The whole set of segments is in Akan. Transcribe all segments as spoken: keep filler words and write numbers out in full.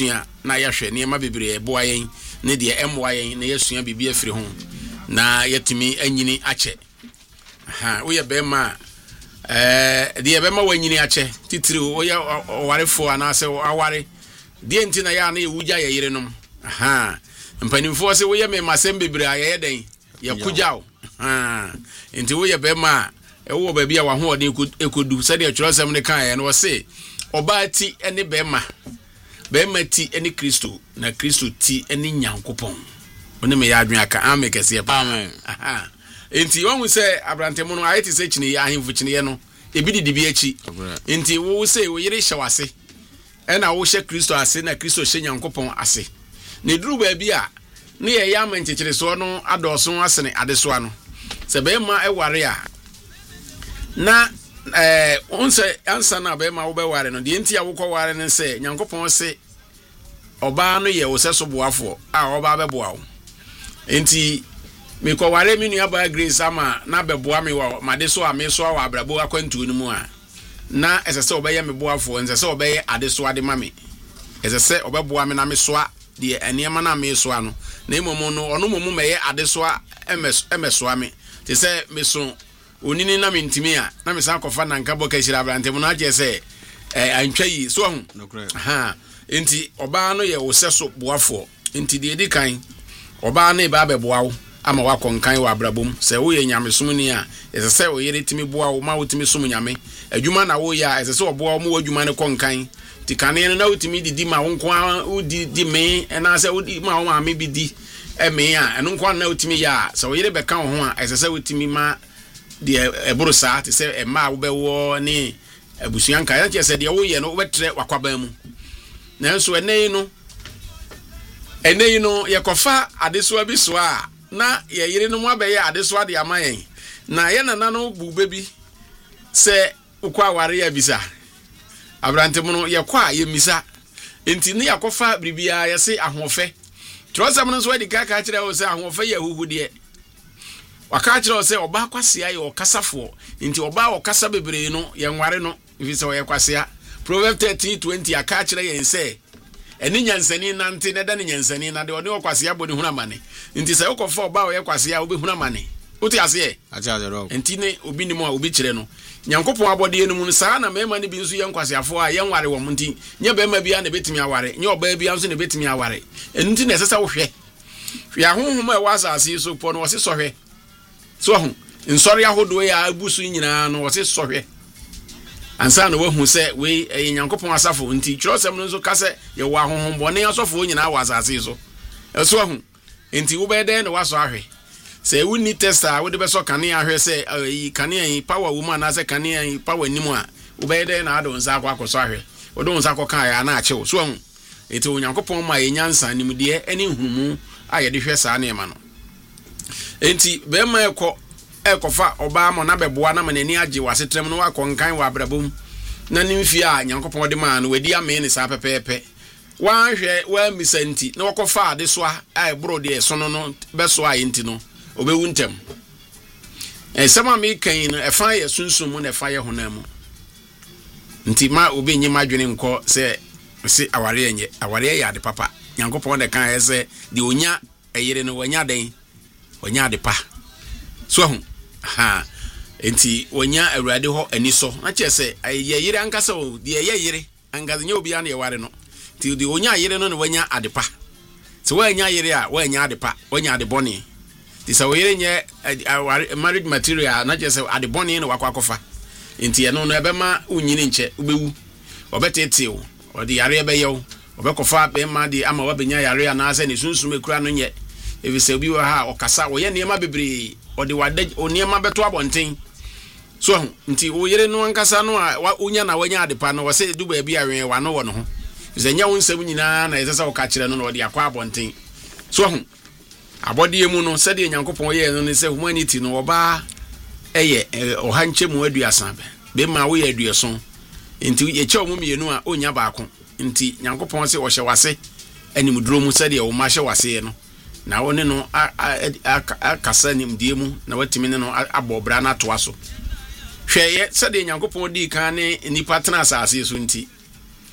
yɛnsua na yɛhwɛ ne ma bebree boa yɛn ne de ɛmoa yɛn na yɛsua bibia afiri ho na yɛtumi anyini akyɛ ha wo yɛ bɛma eh de yɛbɛma wanyini akyɛ titiri wo yɛ ɔwarefo anaasɛ aware de enti na yɛ na yɛwugya yɛ yerenom ha mpanimfo se wo yɛ me masɛm bebree ayɛ den yɛkugyaw ha enti wo yɛ bɛma ɛwo baabi a waho ɔde ekodu sɛ de atwerɛsɛm ne kan yɛ no wɔ se ɔbaa ti ne bɛma bɛma ti ne Kristo na Kristo ti ne Nyankopɔn one me yɛ adwen aka amen kɛse pa amen aha enti wɔn sɛ abrantemo no ayɛ te sɛ kyini yɛ ahemfo kyini yɛ no ebi didi bi akyi enti wo sɛ wo yere hyɛ wase ɛna wo hyɛ Kristo ase na Kristo hyɛ Nyankopɔn ase ne duru baabi a ne yɛ yɛ amankyekere so no adɔso asene adesoa no sɛ bɛma ɛware a na eh onse ansa na bɛma wo bɛware no de enti a wo kɔware ne sɛ Nyankopɔn se ɔbaa no yɛ wo sɛ so boafo a ɔbaa bɛboa wo enti me kɔware me nua ba Grace ama na bɛboa me wa made so a me so a abrabo akwantu no mu a na ɛsɛ sɛ ɔbɛyɛ me boafo ɛsɛ sɛ ɔbɛyɛ adeso ade ma me ɛsɛ sɛ ɔbɛboa me na me so a de eniema na me so a no na imomo no ɔno momo mɛyɛ adeso a emes emesoa me te sɛ me so onini na me ntimi a na me san kɔfa na nka bɔka hyira abrante mo na agye sɛ eh antwa yi so ho ha enti ɔbaa no yɛ wo sɛ so boafo enti de edi kan ɔbaa no ba bɛboa wo ama wakɔnkan wɔ abrabom sɛ wo yɛ nyamesom ni a ɛsɛ sɛ wo yere timi boa wo ma wo timi som nyame adwuma na wo yɛ a ɛsɛ sɛ ɔboa wo mo adwuma ne kɔnkan ti kane no na wo timi didi ma wo nko wo di di me ɛna sɛ wo di ma wo maame bi di ɛme a ɛno nko na wo timi yɛ a sɛ wo yere bɛka wo ho a ɛsɛ sɛ wo timi ma de ɛboro saa te sɛ ɛma wo bɛwɔ ne abusuanka ya kyɛ sɛ de wo yɛ no wo bɛtrɛ wakwaban mu nanso ɛnɛ no ɛnɛ no yɛkɔfa adesoa bi so a na ye yire no mu abɛyɛ adesoa de ama yɛn na yɛ nana no bu bebi sɛ ukwa aware ya bisa abrante mu no yɛkɔ a yɛmisa enti ne yakɔfa bribia yɛse ahoɔfɛ trɔsam no so adi ka ka kyerɛ wo sɛ ahoɔfɛ yɛ huhudeɛ waka kyerɛ wo sɛ ɔba kwasea yɛ ɔkasafo enti ɔba ɔkasa bebree no yɛnware no ifi sɛ ɔyɛ kwasea Proverbs thirteen twenty aka kyerɛ yɛn sɛ eni nyansani nante na da ne nyansani na de ɔne ɔkwasea bɔ ne huna mane nti sɛ wokɔfa ɔba ɔyɛ kwasea obi huna mane wote ase ɛ enti ne obi ni mu a obi kyerɛ no Nyankopɔn abɔde enu mu saa na mɛma ne bi nso yɛ nkwaseafo a yɛn ware wɔ mu nti nyɛ bɛma bia na betimi aware nyɛ ɔba bia nso na betimi aware enti na ɛsɛ sɛ wohwɛ hwɛ ahohom a ɛwɔ asase so pɔ no wɔse sɔhwɛ so ho nsɔre ahodo ya abusu nyinaa no wɔse sɔhwɛ ansa na wahu sɛ we ɛyɛ Nyankopɔn asafo nti kyerɛsɛm no nso ka sɛ yɛ wɔ ahohom bɔne asɔfo nyinaa wɔ asase so ɛso ho nti wo bɛdɛ na wasɔ ahwɛ sɛ wo ni testa wo de bɛsɔ kanea ahwɛ sɛ ɛyi kanea yi power wo ma na sɛ kanea yi power nim a wo bɛdɛ na ado nsa akɔ akɔsɔ ahwɛ wo do nsa akɔ kan ya na akyew so ho nti Onyankopɔn ma yɛ nyansa nimdeɛ ɛne humu a yɛ de hwɛ saa ne ma no nti bɛma ɛkɔ ɛkɔfa ɔbaa mo na bɛboa na manani agye wasetrem no wakɔnkan wɔ abrabom na ne mfie a Nyankopɔn de ma no wadi ame ne saa pɛpɛɛpɛ wanhwɛ wa misanti na wɔkɔfa ade so a ɛboro de so no no bɛso a yenti no obewu ntem ɛsɛm a mekan no ɛfa yɛ sunsum na ɛfa yɛ honam mu nti ma obi nyi madwene nkɔ sɛ se aware yɛ aware yɛ ade papa Nyankopɔn de kan yɛ sɛ de onya ɛyere no wanya den wanya ade pa so ho ha enti wonya awurade ho ani so na kyɛ sɛ yɛ yere ankasa o de yɛ yere ankasa nyɛ obi an yɛ ware no ti de wonya yere no ne wanya adepa sɛ wanya yere a wanya adepa wanya adebɔne ti sɛ wo yere nyɛ marriage material na kyɛ sɛ adebɔne ne wakɔ akɔfa enti ɛno no ɛbɛma unyini nkyɛ ubewu ɔbɛtetew ɔde yare ɛbɛyɛw ɔbɛkɔfa bɛma de ama wabenya yare anaasɛ ne sunsum ekura no nyɛ ebi sɛ obi wɔ ha ɔkasa wɔyɛ nneɛma bebree ɔde wada oniema beto abɔnten so nti wo yere no ankasa no a wonya na wanya adepa no wɔse du ba bia wen wa no wɔ no ho sɛ nya wo nsɛm nyinaa na ɛsɛ sɛ wo ka kyerɛ no na ɔde akɔ abɔnten so ho abɔde mu no sɛ de Nyankopɔn yɛ no ne sɛ humanity no ɔba ɛyɛ ɔha nkyɛmu aduasa be ma wo yɛ aduaso nti yɛ kyɛw mu mienu a onya baako nti Nyankopɔn sɛ ɔhyɛ wase anim duro mu sɛ de wo ma hyɛ wase no na wone no akasa nimdie mu na watimi ne no abɔbra na toa so hwɛyɛ sɛ de Nyankopɔn di kan ne nipa tena asase so nti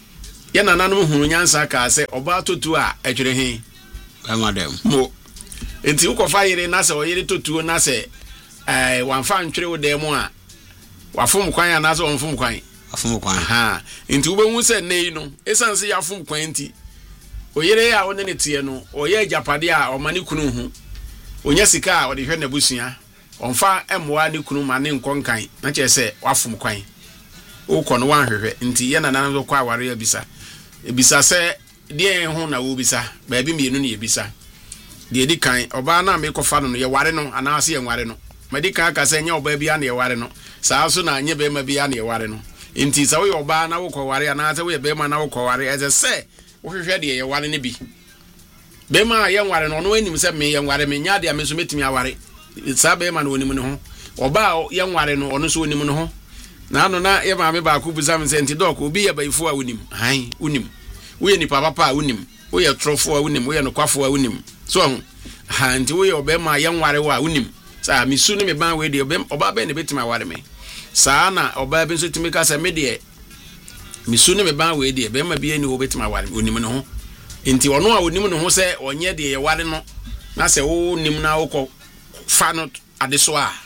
ye nananom hunu nyansa ka se oba totu a etwere he kama dem mo enti ukofa yire na se oyire totu na se eh wanfa ntwere wo dem a wafom kwan ya na se wonfom kwan afom kwan ha enti ubehu se nei no esanse ya fom kwan enti oyire ya woni ne tie no oye japade a omani kunu hu onya sika a odi hwe na busua onfa emwa ne kunu ma ne nkonkan na che se wafom kwan ukọ no wanhwehwe nti ye na nan kwa aware ebisa ebisa se de ho na wo bisa ba bi mienu ne ebisa de edi kan oba na me kofa no ye ware no anase ye ware no medikan ka se nya oba bia na ye ware no saa so na anye be ma bia na ye ware no nti sa wo ye oba na wo ko ware anase wo ye be ma na wo ko ware eze se wo hwehwe de ye ware ne bi be ma ye ware no no anim se me ye ware me nya de ameso metimi aware saa be ma no onim no ho oba ye ware no ono so onim no ho na no na ye ma me ba ku bizam se nti dok obi ye baifo a unim han unim wo ye nipa papa a unim wo ye trofo a unim wo ye no kwafo a unim so ha nti wo ye oba ma ye nware wa unim sa misu ne me ban we de oba ba ne betima ware me sa na oba be so timi ka se me de misu ne me ban we de be ma bi ani wo betima ware unim no ho nti ono a unim no ho se onye de ye ware no na se wo unim na wo ko fa no ade so a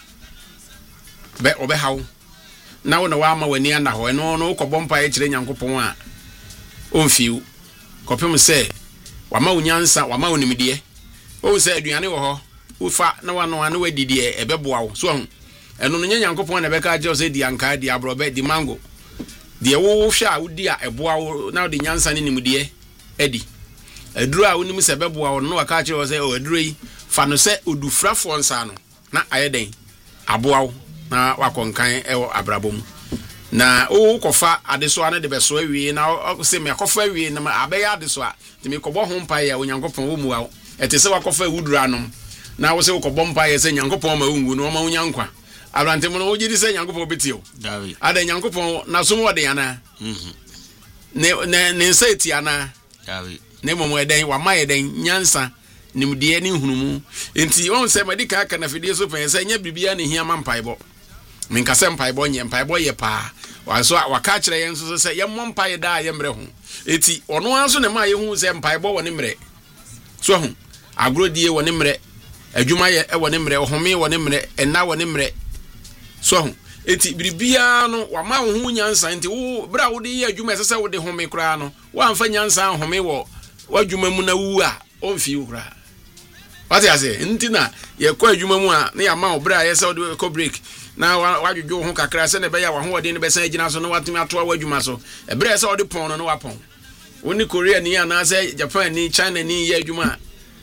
be obe hawo na wo na wa ma wani ana ho eno no ko bompa e kire Nyankopon a onfiu kopem se wa ma unyansa wa ma onimide o se aduane wo ho ufa na wa no anu wadidie ebeboa wo so ho eno no Nyankopon na be ka je se di anka di abrobe di mango de wo hwa udi a eboa wo na de nyansa ne nimide edi aduru a wonim se beboa wo no wa ka kire wo se o aduru yi fa no se odufrafo nsa no na ayeden aboa wo na wakonkan ewo abrabom na o kofa adeso ane de beso awie na o se me kofa awie na abeya adeso a de me kobo ho mpa ya Onyankopon wo mu a etese wakofa wudura no na wo se kobo mpa ya se Nyankopon ma ungu no ma unyankwa abrante mo no wo gidi se Nyankopon betio david ada Nyankopon na so mo de yana mhm ne ne ne seti ana david ne mo mo eden wa ma eden nyansa nimdie ni hunumu enti won se medika aka na fidie so pen se nya bibia ne hia ma mpaebo minka se mpaebo nye mpaebo ye pa wanso waka kire yen so se ye mo mpae da ye mre ho eti ono anso ne ma ye hu se mpaebo woni mre so hu agrodie woni mre adwuma ye e woni mre home woni mre enna woni mre so hu eti bibia no wa ma hu nyansa enti wo bra wo de ye adwuma se se wo de home kra no wa amfa nyansa home wo wadwuma mu na wu a onfi kra what you say ntina ye kwa adwuma mu a na ya ma obra ye se o ko break na wadwodwo ho kakra se ne be ya wa ho ode ne be san agina so no watumi ato wa adwuma so e bre se o de pon no no wa pon woni Korea ni ana se Japan ni China ni ye adwuma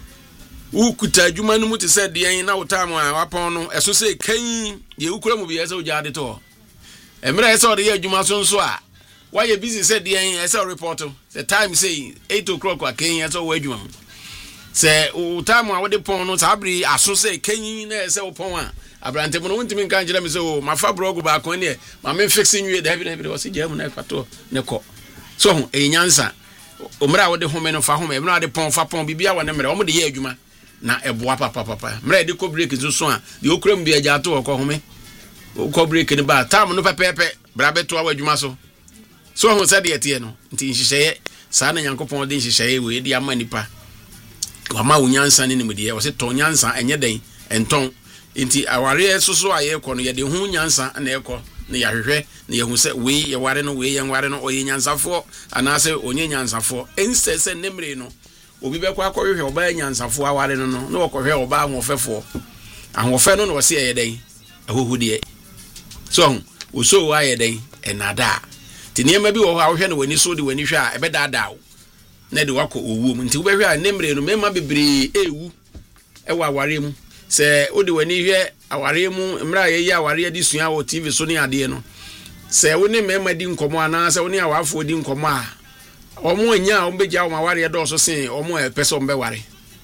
u kuta adwuma no mu te se de yen na wotam a wa pon no eso se kan ye ukura mu bi ye se o jade to e bre se o de ye adwuma so nso a why you busy said the yen se report the time say eight o'clock wa kan ye so wa adwuma se o time a wo de pon no sabri aso se kan na se o pon a abrante mo no ntimi kan jira me se o ma fa blog ba kon ne ma me fixing you David David o se jam na fato ne ko so ho e nyansa o mra wo de home no fa home e mra de pon fa pon bibia wo ne mra o mo de ye adwuma na eboa papa papa mra de ko break zo so a de okram bia ja to ko home ko break ne ba time no pepepe bra beto wa adwuma so so ho se de etie no nti nhihye sa na Nyankopon de nhihye we de ama nipa wa ma unyansa ne nimde wo se to nyansa enye den enton nti aware soso aye ko no ye de hu nyansa na ekọ na ya hwehwe na ye hu se we ye ware no we ye ware no oye nyansafo anase onye nyansafo ensese nemre no obi be kwa akọhwehwe oba nyansafo aware no no na okọhwe oba ahofefo ahofe no no wo se ye den ahohudie so wo so wa ye den enada ti niema bi wo ho ahwehwe no wani so de wani hwe a ebe dada na de wako owu mu nti wo be hwe a nemre no mema bebre ewu ewa aware mu se odi wani hwe aware mu mra ye ye aware di sua wo T V so ni ade no se woni mema di nkomo ana se woni awafo di nkomo a omo anya o beja o maware do so sen omo e pese o mbe ware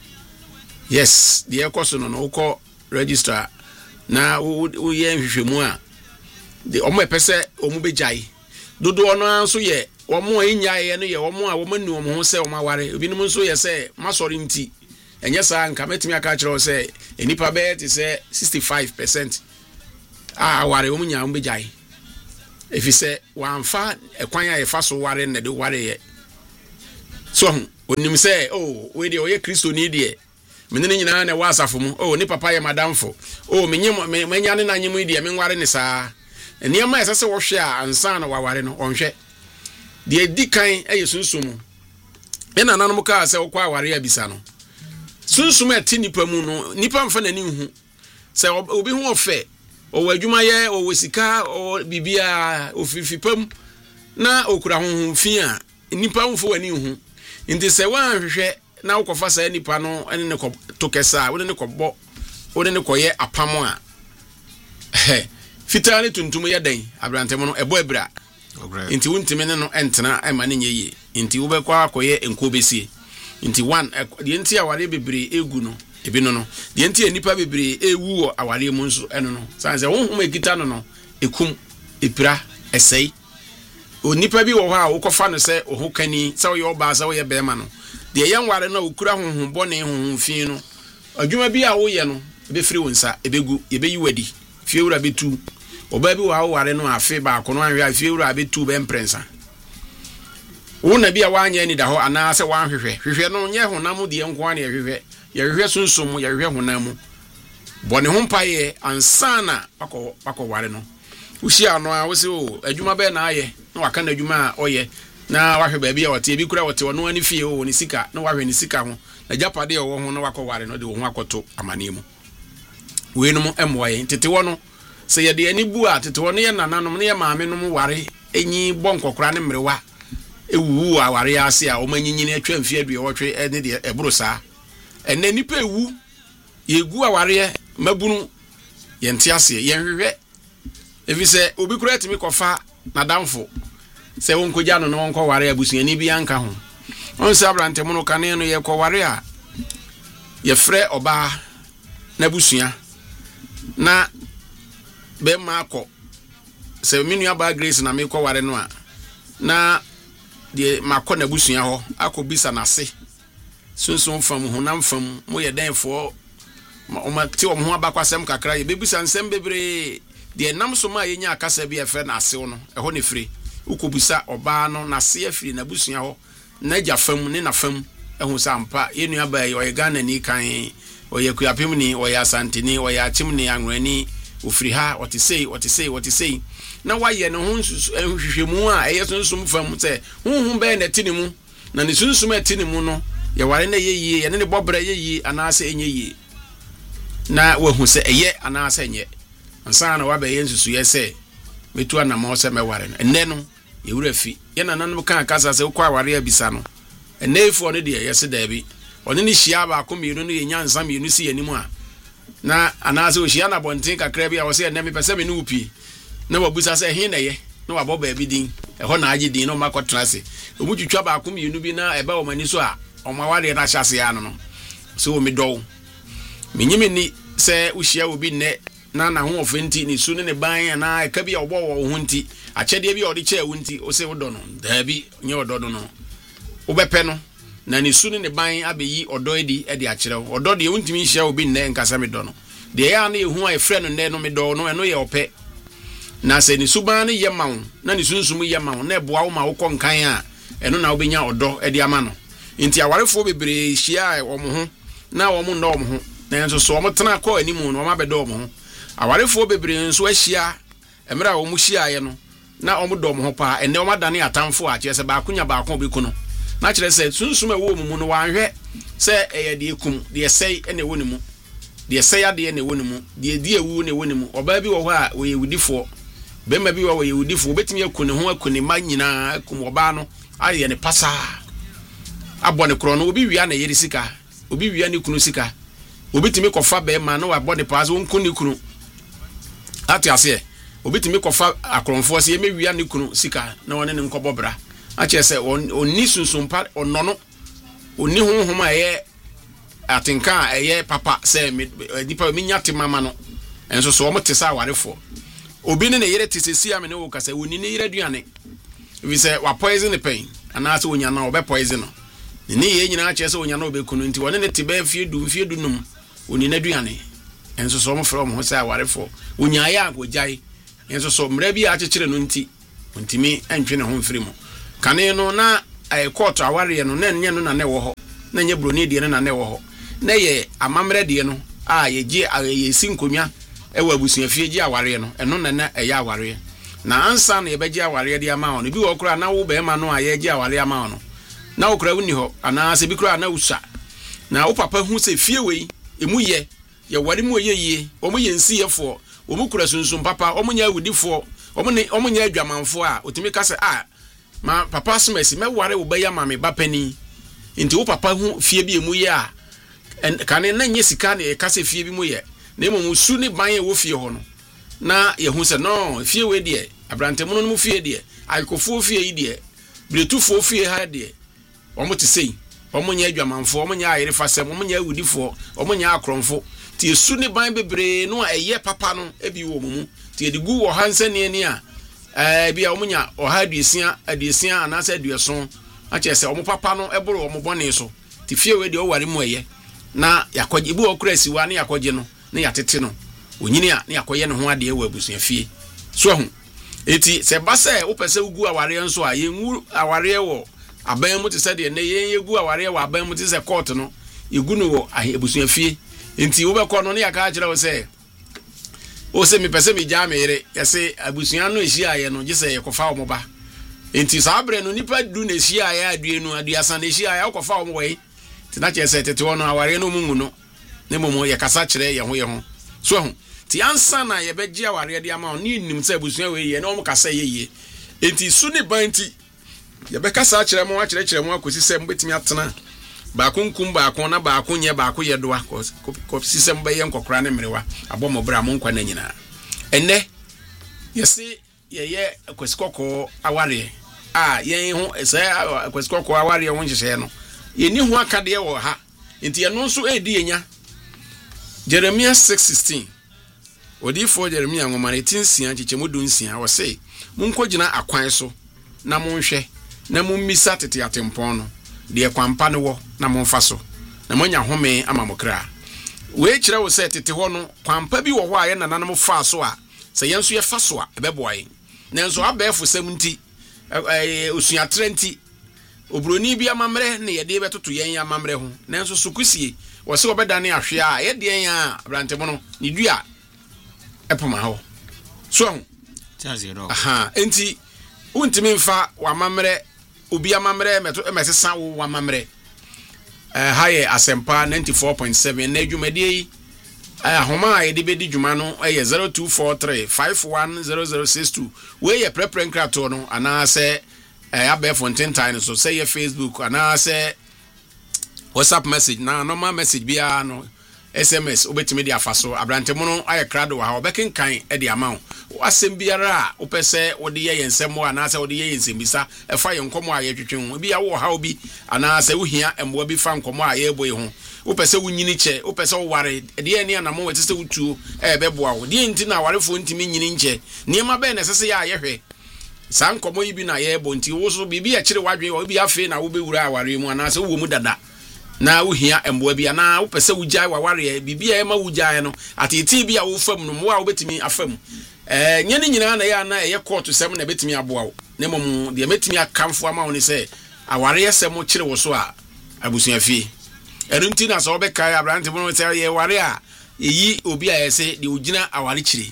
yes de ekoso no no ko register na wo ye nhwehwemu a de omo e pese o mu bejai dodo ono anso ye omo anya ye no ye omo a wo manu omo ho se o maware obi no so ye se masori nti enye sa nka metimi aka kire o se enipa be ti se sixty-five percent ah ware o munya mbejai efi se wanfa ekwan ya efa so ware na de ware ye so onim say oh we dey oye Kristo ni dey menene nyina na wasafo mu oh ni papa ye madamfo oh menye menya ne na nyemu dey me nware ne saa eniema esese wo hwe a ansa na waware no onhwe de dikan eye sunsumu ena nanom ka se wo kwa aware abisa no sunsumu ati nipa mu no nipa mfa nani hu se obi hu ofe o wadwuma ye o wosika o bibia ofifipam na okura honhom fi a nipa mfo wani hu nti se wan hwehwe na ukofa sa nipa no ene ne ko tokesa wo ne ko bo wo ne ko ye apamo a fitale tuntum ye dan abrantem no ebo ebra nti wuntime ne no entena ema ne nyeye nti wo be kwa akoye enko besie nti one de nti aware bebre egu no ebi no no de nti nipa bebre ewu wo aware mu nso eno no sanse wo hom ekita no no ekum epira esei o nipa bi wo ha wo kofa no se o ho kani se wo ye oba se wo ye bema no de yan ware na okura honhom bone honhom fi no adwuma bi a wo ye no be firi wonsa ebegu ye be yiwadi fie wura betu oba bi wa ware no afi ba kono anhwe fie wura betu be mprensa wo na bi a wanya ni da ho ana se wanhwehwe hwehwe no nye honam de enko an ye hwehwe ye hwehwe sunsum ye hwehwe honam bone ho mpaye ansana akọ akọ ware no ushi ano a wo se o adwuma be na aye na waka na adwuma a oye na wahwe ba bi a wote bi kura wote wono ani fie o ni sika na wahwe ni sika ho na japade wo ho na wakọ ware no de wo ho akoto amanemu we no mo emwoye tete wono se ye de ani bu a tete wono ye nananom ne ye maame no mo ware enyi bonkokora ne mrewa ewu aware ase a o manyinyini atwa mfie adue wotwe ene de eboro saa enne nipa ewu yegu aware mabunu ye nte ase ye hwehwe efise obi kura timi kofa na damfo se won koja no no won ko ware abusuani bi anka ho on se abrante mu no kane no ye ko ware a ye frɛ oba na busua na be mako se minu aba Grace na me ko ware no a na de mako na busua ho akobisa na se sunsun fam honam fam mo ye danfo o ma ti o mo abakwasem kakra ye bebisa nsem bebre de nam so ma ye nya akasa bi efe na ase no e ho ne firi ukobisa oba no na se afiri na busua ho na gya fam ne na fam e ho sampa ye nua ba ye o ye Ghana ni kan o ye kuapem ni o ye Asante ni o ye Achim ni Anwani ofiri ha what say what say what say na waye ne ho hwehwemu a eye sunsum fam se honhum be na tini mu na ne sunsum atini mu no ye ware na yeyi ye ne ne bobra yeyi anase enye yi na wahu se eye anase enye ansa na wabe yensusu ye se metu ana ma se meware no enne no ye wura fi ye na nanom kan kasa se kwa ware abisa no enne ifo no de ye se da bi one ni hia ba akomiru no ye nyansa mienu si yanimu a na anase o hia na bonten kakra bi a wo se enne me pese me no upi na wabusa se hin na ye na wabọ ba bi din e ho na age din no makotra se omutwitwa ba akomiru bi na eba o mani so a omaware na hyase ya no no so o me do menyime ni se uhia obi ne na na ho ofenti ni su ne ne ban na eka bi a obo wo ho nti achede bi a odi che wo nti o se wo do no da bi nye odo do no wo bepe no na ni su ne ne ban abeyi odo edi e de akere odo de wontimi hia obi ne nkasa me do no de ya na ehu a efre no ne no me do no eno ye ope na se ni suban ne ye mawo na ni sunsum ye mawo na eboa wo ma wo kon kan a eno na wo benya odo e de ama no nti awarefo bebre hia wo mo ho na wo mo ndo wo mo ho na enso so wo tena ko animu no wo ma bedo wo mo ho awarefo bebre nso ahia emra wo mu hia ye no na wo mo do mo ho pa ene wo madane atamfo a kire se ba akunya ba akon obeku no na kire se sunsum e wo mu no wanhwe se eye de ekum de esei ene wo ne mu de esei ade ene wo ne mu de di ewu ne wo ne mu oba bi wo ho a wo ye wudifo bema bi wo ye wudifo betimi akune ho akune ma nyina akum oba no aye ne pasa abone kro no obi wia na yeri sika obi wia ne kunu sika obi timi kofa be ma no abone pasa wonku ne kunu ati ase obi timi kofa akronfo se ye me wia ne kunu sika na wone ne nkobobra a che se oni sunsumpa onono oni honhom a ye atinka a ye papa se dipa mi nyate mama no enso so mo tesa awarefo obi ne ne yere tisesi ame ne wo kasa woni ne yere duane we say wa poison the pain ana se wonya na obe poison no ne ye nyina che se wonya na obe kunu nti wone ne tiba fie du fie du num woni na duane enso so mo from ho say awarefo wonya ya agojai enso so mra bi a chekere no nti ntimi antwe ne ho mfiri mu kane no na ai court aware no na nye no na ne wo ho na nye broni de no na ne wo ho na ye amamre de no a ye gi ye sinkonwa e wa abusuafie gi aware no eno na na e ya aware na ansa na ye be gi aware de ama ono bi wo kura na wo be ma no a ye gi aware ama ono na wo kura wuni ho ana se bi kura na usa na wo papa hu se fie wei emu ye ye ware mu ye ye o mu ye nsi ye fo o mu kura sunsun papa o mu nya awudifo o mu ne o mu nya adwamanfo a otimi ka se a ma papa smesi me ware wo be ya ma me ba pani nti wo papa hu fie bi emu ye a kane na nye sika ne ka se fie bi mu ye na emu su ne ban ye wo fie ho no na ye hu se no fie we de abrante mu no mu fie de aikofo fie yi de biletufo fie ha de o mu te sei o mu nya adwamanfo o mu nya ayere fasem o mu nya awudifo o mu nya akronfo ti esu ne ban bebre no eye papa no ebi wo mu ti edigu wo hansane ni a eh bia o mu nya o ha aduesia aduesia anasa adueson a che se o mu papa no eboro o mu bone so ti fie we de o ware mu eye na yakoje ibu okura siwa na yakoje no na yatete no onyini a na yakoye ne ho ade e wa abusua fie so hu eti se ba se wo pese ugu aware nso a ye nwu aware wo aban mu te se de ne ye yegu aware wo aban mu te se court no yegu no wo abusua fie enti wo be ko no na yaka akire wo se o se mi pese mi ja mere ye se abusua no ehia ye no je se ye kofa wo ba enti sa abre no nipa du na ehia ye adue no aduasa na ehia ye kofa wo we ti na che se tete wo no aware no mungu no ne momo ye kasa kire ye ho ye ho so ho ti ansa na ye be gi aware de ama ni nim se abusua we ye na o mo kasa ye ye enti su ne banti ye be kasa kire mo a kire kire mo akosi se mbetimi atena ba kunkum ba kon na ba konye ba ko ye doa ko system be ye nkokora ne mrewa abomo bra mo nkwa na nyina enne ye se ye ye akosikoko aware a ye hu se akosikoko aware won hye no ye ni hu aka de wo ha enti ye no so edi enya Jeremiah six sixteen odi for Jeremiah ngomane tinsia chichemu dunsia wo se munkogina akwan so na monhwe na mummisa tete atempon no de kwampa ne wo na monfa so na monya home ama mokra we kire wo se tete ho no kwampa bi wo ho a ye nananam fa so a se yenso ye fa so a ebeboaye nanso abefo sam nti osua trenti obroni bi amamre ne ye de betoto yen amamre ho nanso sukusie wo se obedane ahwe a ye de yen a abrante mo no ni dua epoma ho so tazero aha enti untimi mfa wa amamre obi amamre meto emesesa wo amamre eh haye asempa ninety-four point seven na dwumade yi ahoma ye de bedi dwuma no eh zero two four three five one zero zero six two we ye prepare nkrato no ana se eh abe fonten time so say ye Facebook ana se WhatsApp message na normal message bia no S M S obetimi dia faso abrante mu no aye krado ha obekenkan e dia ma asem biara opese wode ye yensem ana se wode ye yensem bisa e fa ye nkomo aye twetwen ho bia wo ha obi ana se wo hia embo bi fa nkomo aye boy ho opese wunyini che opese wo ware de ne ana mo wetese wutuo e beboa wo de nti na warefo ntimi nyini nche niema be na sese ya aye hwe sa nkomo yi bi na ye bo nti wo so bibi ya kire wadwe wo bi afi na wo bewura aware mu ana se wo mu dada na uhia emboa bia na wopese wujai waware bibia ema wujai no atiti bia wo fam no mo a wobetimi afam eh nyene nyina na ya na eye court sem na betimi aboa wo ne mom de metimi akamfo ama wo ne se aware yesem kire wo so a abusua fie erunti na so obekai abrante mo se ye ware a eyi obi a yese de ogina aware kire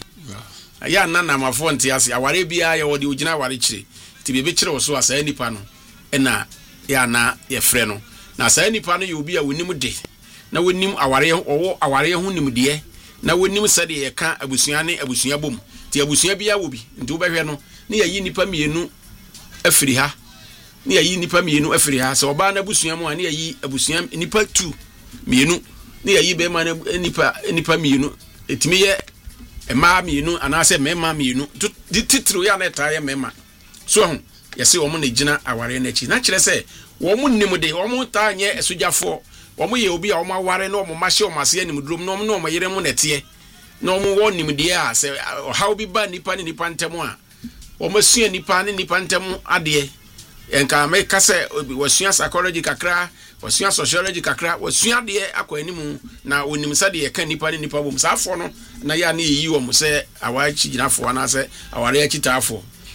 ya na na mafo nti ase aware bia ye wo de ogina aware kire ti bebe kire wo so a sa nipa no ena ya na ye frɛ no na sa nipa no ye obi a wonim de na wonim aware owo aware ho nim de na wonim sade ye ka abusua ne abusua bom ti abusua bia wo bi nti wo behwe no ne yayi nipa mienu afiri ha ne yayi nipa mienu afiri ha so oba na abusua mu a ne yayi abusua nipa two mienu ne yayi be ma na nipa nipa mienu etimi ye ema mienu anase mema mienu titiro ya na ta ye mema so ho yesi wo mo na gina aware na chi na kire se wo mo nim de wo mo ta nye esujafo wo mo ye obi a wo ma ware na wo mo mahye wo mase anim drum no mo no mo yere mo nete no mo wo nim de a se how bi ba nipa ni nipa ntem a wo mo sua nipa ni nipa ntem ade enka me ka se wo sua psychology kakra wo sua sociology kakra wo sua de akwa anim na onim sa de ka nipa ni nipa bom sa afo no na ya na yi wo mo se awachi ginafo na se aware akitafo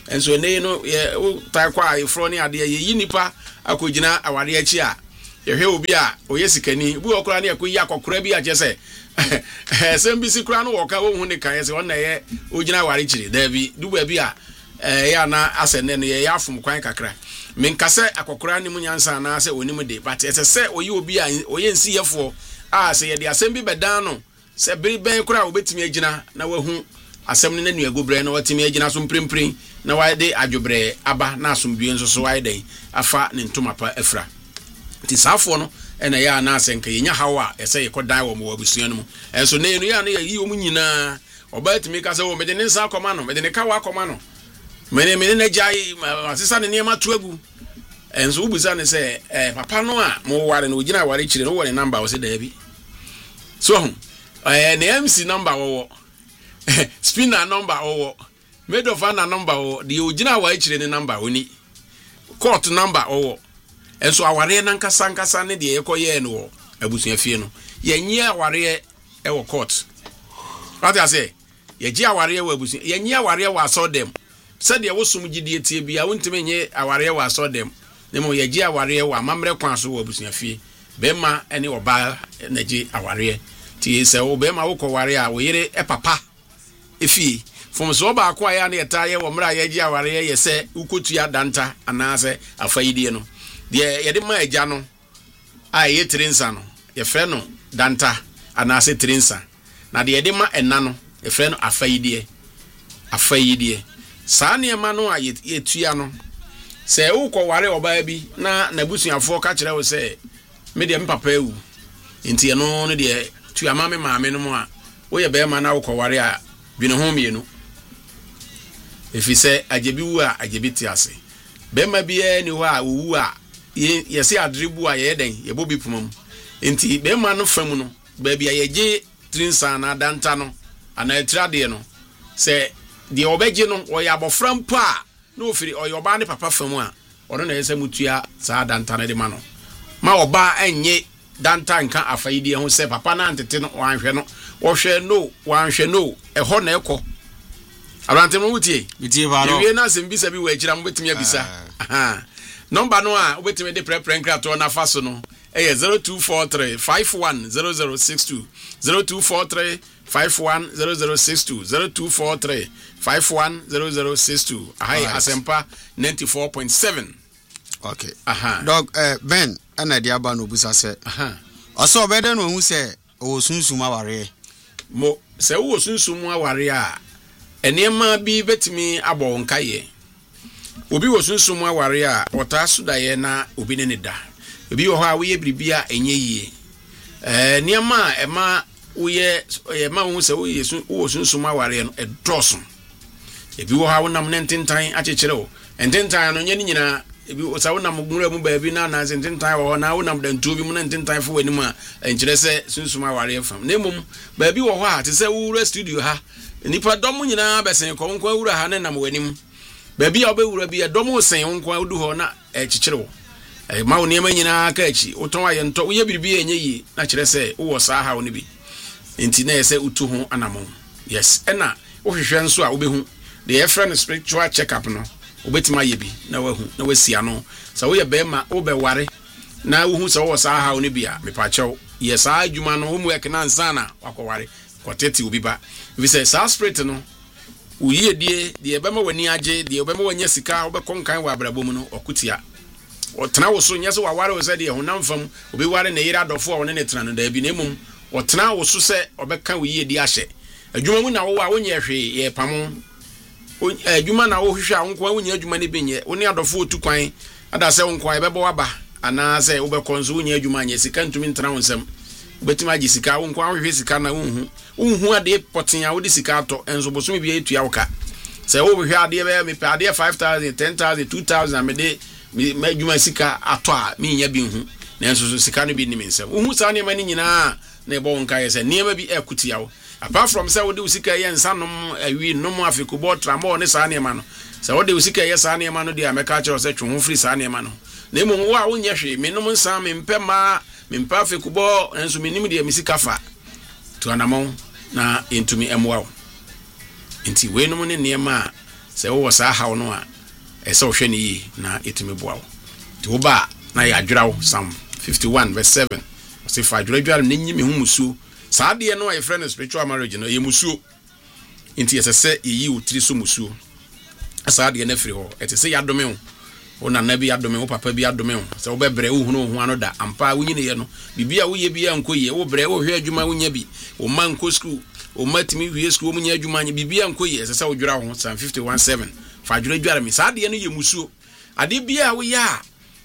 enso ne no ye tai kwa ifro ne ade ye yi nipa akogina aware achi a ye hwe obi a oyesikani bu okura ne akoyi akokora bi a chese sembisi kura no woka wo hu ne kan se wona ye ogina aware chiri da bi du ba bi a eh ya na asene ne ye afum kwan kakra menkase akokora ne munyansa na se onim de but ese se oyi obi a oye nsi yefo a se ye de asem bi bedan no se biri ben kura obetimi agina na wahu asem ne nanu agobre na watimi agina so mprempren na waide adwobre aba na asombue nso so waide afa ne ntoma pa afra ti safo no ena ya na asenka yenya hawa ese yekodan wo mo abusua no mu enso ne enu ya na yi omu nyina obatimi ka se wo mede ne nsa akoma no mede ne ka wa akoma no mene mene na jai asesa ne niema to agu enso ubusa ne se eh papa no a mo ware no ogina ware chire no wo ne number wo se da bi so eh ne M C number wo spinner number wo medofana number wo de ogina ware chire ne number oni court number wo enso aware na nkasa nkasa ne de yekoye ne wo abusua fie no yenyi aware e wo court what I say yeji aware wo abusua yenyi aware wo aso dem said ye wosum gidie tie bia wontime nye aware wo aso dem ne mo yeji aware wo amamre kwan so wo abusua fie bema ene oba na ji aware tie se wo bema wo ko ware a wo yire e papa efi from so ba akwa ya na yetaye wo mra yeji aware ye se ukotua danta anase afayidie no de ye de ma eja no a ye trinsa no ye fre no danta anase trinsa na de ye de ma ena no ye fre no afayidie afayidie saa niema no a ye tua no se wo ko ware oba bi na nabusuafo ka kire wo se me de mpapa ewu nti eno no de tua mame maame no mo a wo ye be ma na wo ko ware a bi no ho mienu efi se ajebi wu a ajebi ti ase be ma bi e ni ho a wu a ye se adribu a ye den ye bobi pumam nti be ma no fam no ba bi a ye je trinsa na danta no ana etrade no se de obeje no oya abofram pa no ofiri oyoba ne papa fam a ono na yesa mutua saa danta ne de ma no ma oba enye danta nka afaide ho se papa na antete no wanhwe no wo hwe no wanhwe no e ho na ekọ abante mo wutie bitie ba no ye na se mbisa bi wa akira mo betimi abisa aha number no a obetimi de prepare nkrato na faso no eh zero two four three five one zero zero six two zero two four three five one zero zero six two zero two four three five one zero zero six two ahai asempa ninety-four point seven. Okay. Aha. Dog eh Ben ana dia ba no busa se. Aha. Oso obede no hu se o sunsum aware. Mo se wo sunsum aware a enema bi betimi abo nkaye. Obi wo sunsum aware a ota sudaye na obi ne ne da. Obi wo ha wo ye bribia enye yie. Eh niema ema wo ye ema wo se wo ye wo sunsum aware no edoso. Ebi wo ha wo nam ne ntentan akekere wo. Ntentan no nye ni nyina ebi osa wo nam gura mu ba bi na na ntentan wo na wo nam dantu bi mu na ntentan fo wani mu a enkire se sunsum aware fam. Na emum ba bi wo ho a te se wo wura studio ha nipa dom nyina besen ko nko wura ha ne nam wani mu. Ba bi a obewura bi e dom sen nko odu ho na ekekere wo. E ma wo niema nyina ka achi wo ton aye nto wo ye biribi enye yi na kire se wo sa ha wo ne bi. Enti na ese utu ho anamon. Yes, ena wo hwehwe nso a wo behu the friend spiritual check up no obetima yebi na wahu na wasia no so wo ye be ma wo be ware na wo hu so wo sa ha oni bia me pa chew yes adwuma no wo mu ek na nsa na wakoware kwoteti obi ba we say sa spirit no wo ye die de be ma wani age de be ma wanya sika wo be konkan wa abrabom no okutia o tena wo so nya so wa ware wo se de honam fam obi ware na yira dofo a wo ne tena no da bi na emum o tena wo so se obeka wo ye die ahye adwuma mu na wo wa wo nye hwe ye pam adwuma na wo hwehwe a wonkwa wonya adwuma ne benye wo ne adofo otu kwan ada se wonkwa ebebo waba ana se wo be konzo wonya adwuma nya sika ntumi ntena wo nsam betima agi sika wonkwa hwehwe sika na wonhu wonhu ade poten a wo de sika ato enzo bosom bia etua wo ka se wo hwehwe ade be me pe ade five thousand ten thousand two thousand me de me adwuma sika ato a me nya bi hu na enzo so sika no bi ni me nsam wohu sa ne mani nyina na ebo wonka ye se niema bi ekutia wo apart from say wo de usika ye nsanom awi nom afikubo tramo ne sa ne ma no say wo de usika ye sa ne ma no de ameka kire say twon free sa ne ma no na emu wo a wo nya hwe me nom nsa me mpema me mpa afikubo enso me nim de misika fa to anamon na entumi emwa wo enti we nom ne niema sɛ wo sa haw no a ɛsɛ wo hwɛ ne yi na etumi boa wo ti wo ba na ya adwirawo Psalm fifty-one verse seven say fa adwira ne nyi me hu musuo saa de no a friend spiritual marriage no ye musuo nti ɛsɛ sɛ yi wo tiri so musuo saa de na firi ho ɛte sɛ ya dome wo wo na na bi adome wo papa bi adome wo sɛ wo bebre wo hunu ho ano da ampa wo nyine ye no bibia wo ye bia nko ye wo bre wo hwe adwuma wo nya bi wo man ko school wo matimi hwe school wo nya adwuma nya bibia nko ye ɛsɛ sɛ wo dwira ho Psalm fifty-one seven fa adwira dwara me saa de no ye musuo ade bia wo ya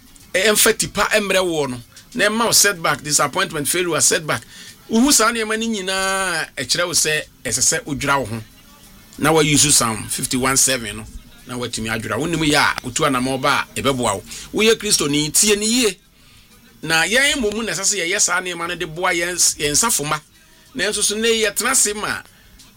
emfatipa emre wo no na ma setback disappointment failure setback uhu saa ne ma ni nyina e kire wo se esese odwira wo ho na wa use Psalm fifty-one seven no na watimi adwira wonim ya otu anama oba ebeboa wo wo ye Kristo ni tie ni ye na yen momu na esese ye saa ne ma no de boa yen yen safoma na enso so ne ye tenase ma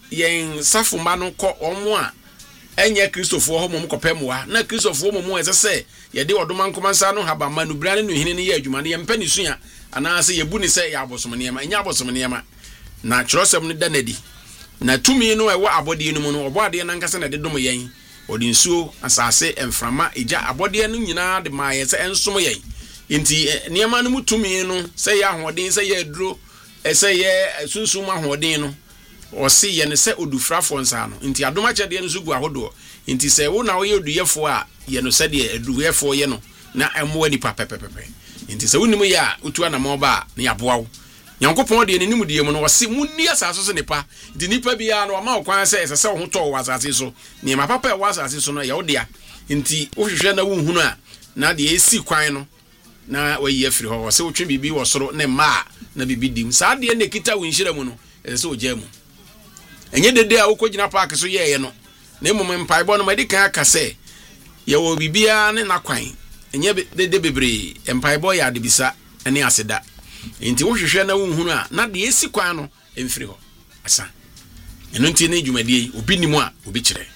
yen safoma no kɔ omo a enye Kristofo ho mom kopemwa na Kristofo mom esese ye de odoma nkomansa no haba manu brane no hine ne ye adwuma ne ye mpani sua ana se ye bu ni se ya abosom ne ma enya abosom ne ma na kyerosem ne danadi na tumi no ewo abode no mu no obode na nkasa na de dom yen odi nsuo asase emframa eja abode no nyina de ma ye se ensom yen nti ne ma no mu tumi no se ya ahoden se ya aduro se ye sunsum ahoden no o se ye ne se odufrafo nsa no nti adoma kyede no sugu ahodo nti se wo na wo ye oduyefo a ye no se de aduyefo ye no na emo nipa pepepepe nti se wonimu ya otu anama ba na yaboa wo Nyankopon de ne nimu de mu no wo se munni asaso so nipa di nipa bia no ma okwan se esese wo to wo asase so ne ma papa e wo asase so no ye wo dia nti wo hwehwe na wo hunu a na de esi kwan no na wayi afiri ho se wo twe bibi wo soro ne ma na bibi dim saa de ne kita wo nhira mu no esese wo gya mu enye dede a wo kogina park so ye ye no na emom mpaibɔ no ma de kan aka se ye wo bibia ne na kwan enye dede bebre mpaibɔ ya de bisa ene aseda nti wo hwehwe na wo hunu a na de esi kwan no emfiri ho asa eno nti ne dwumadie obi nimu a obi kire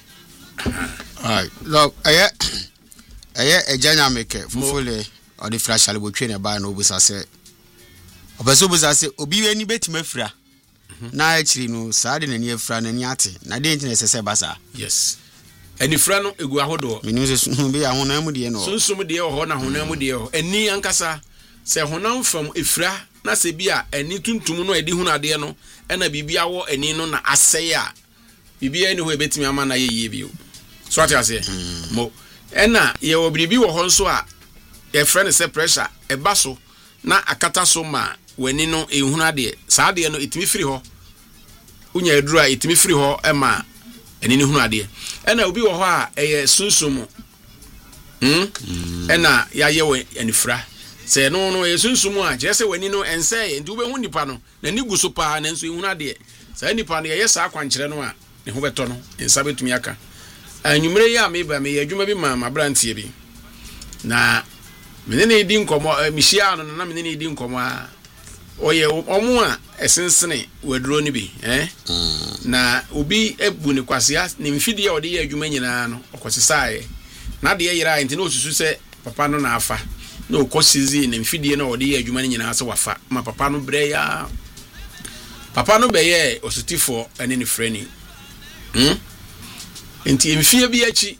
ai look aye aye ejanya meke fufule o de flash ale botwe ne ba na obusa se obeso obusa se obi we ni betima fira na akiri no saa de nani afira nani ate na de nti na sese basa yes eni fira no egu ahodo menu se sun be ahona mu de no sunsum de ho na hona mu de ho eni ankasa se honam fam efira na se bia eni tuntum no edi hunu ade no ena bibia wo eni no na aseye a bibia eni ho ebetimi ama na yeye bio so ati ase mo ena ye wo bibi wo ho nso a ye friend se pressure e baso na akata so ma wani no ehunu ade saa ade no etimi firi ho unya eduru a etimi firi ho e ma eni ne hunu ade ena obi wo ho a eye sunsum hm ena ya ye wo enifra se no no yesunsumu a je se wani no ense nti ube hu nipa no na ni guso pa na nso ehunu ade sa nipa no ye sa akwankyere no a ne ho beto no ensa betumi aka anwumre ya me ba me ye adwuma bi ma mabrantie bi na me ne di nkomo mihia no na me ne di nkomo a oye omo a esensene waduro ni bi eh na obi ebu ne kwasea ne mfidi ya ode ye adwuma nyina no okosesaaye na de ye yira nti na osusu se papa no na afa no kosizi ne mfidie na odi adwuma nyina se wafa ma papa no bre ya papa no be ye osutifo ene ne freni hm enti mfie bi achi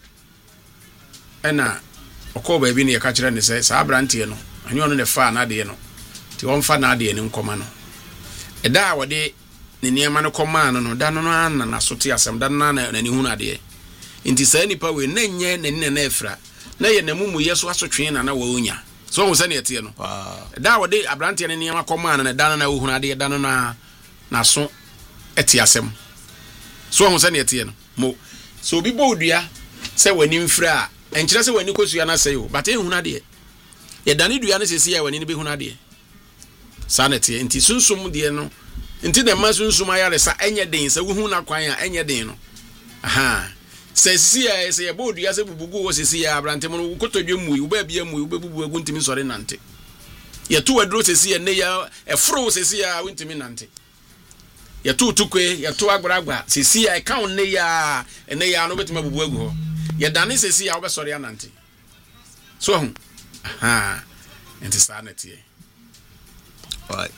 ena okoba bi ne ka kire ne se sa abrantie no anyo no ne fa na de no ti won fa na de ne nkoma no eda a wode ne niema no koma no no da no na na sote asem da na na ne hu na de enti sa nipa we na nye ne ne na efra na ye na mumu yeso asotwe na na wa onya so wo sane etie no da wode abrantie ne niema koma no na da na hu na de da no na na so etie asem so wo sane etie no mo so obi bo odua se wani mfra enkyere se wani kosua na se yo but e hu na de ye dane dua ne sesi ya wani ne be hu na de sanete enti sunsum de no enti de ma sunsum ayare sa enye den sa wo hu na kwan a enye den no aha sesi ya se ye bo odua se bubugu wo sesi ya abrante mo no kotodwe mu wo ba bia mu wo bebubu agu ntimi sore nante ye to wadro sesi ya ne ya efro sesi ya ntimi nante ye to tukwe ye to agbiragba sesi ya ka on ne ya ene ya no betima bubu agu ho ye dane sesi ya wo be sore nante so hu aha enti sanete right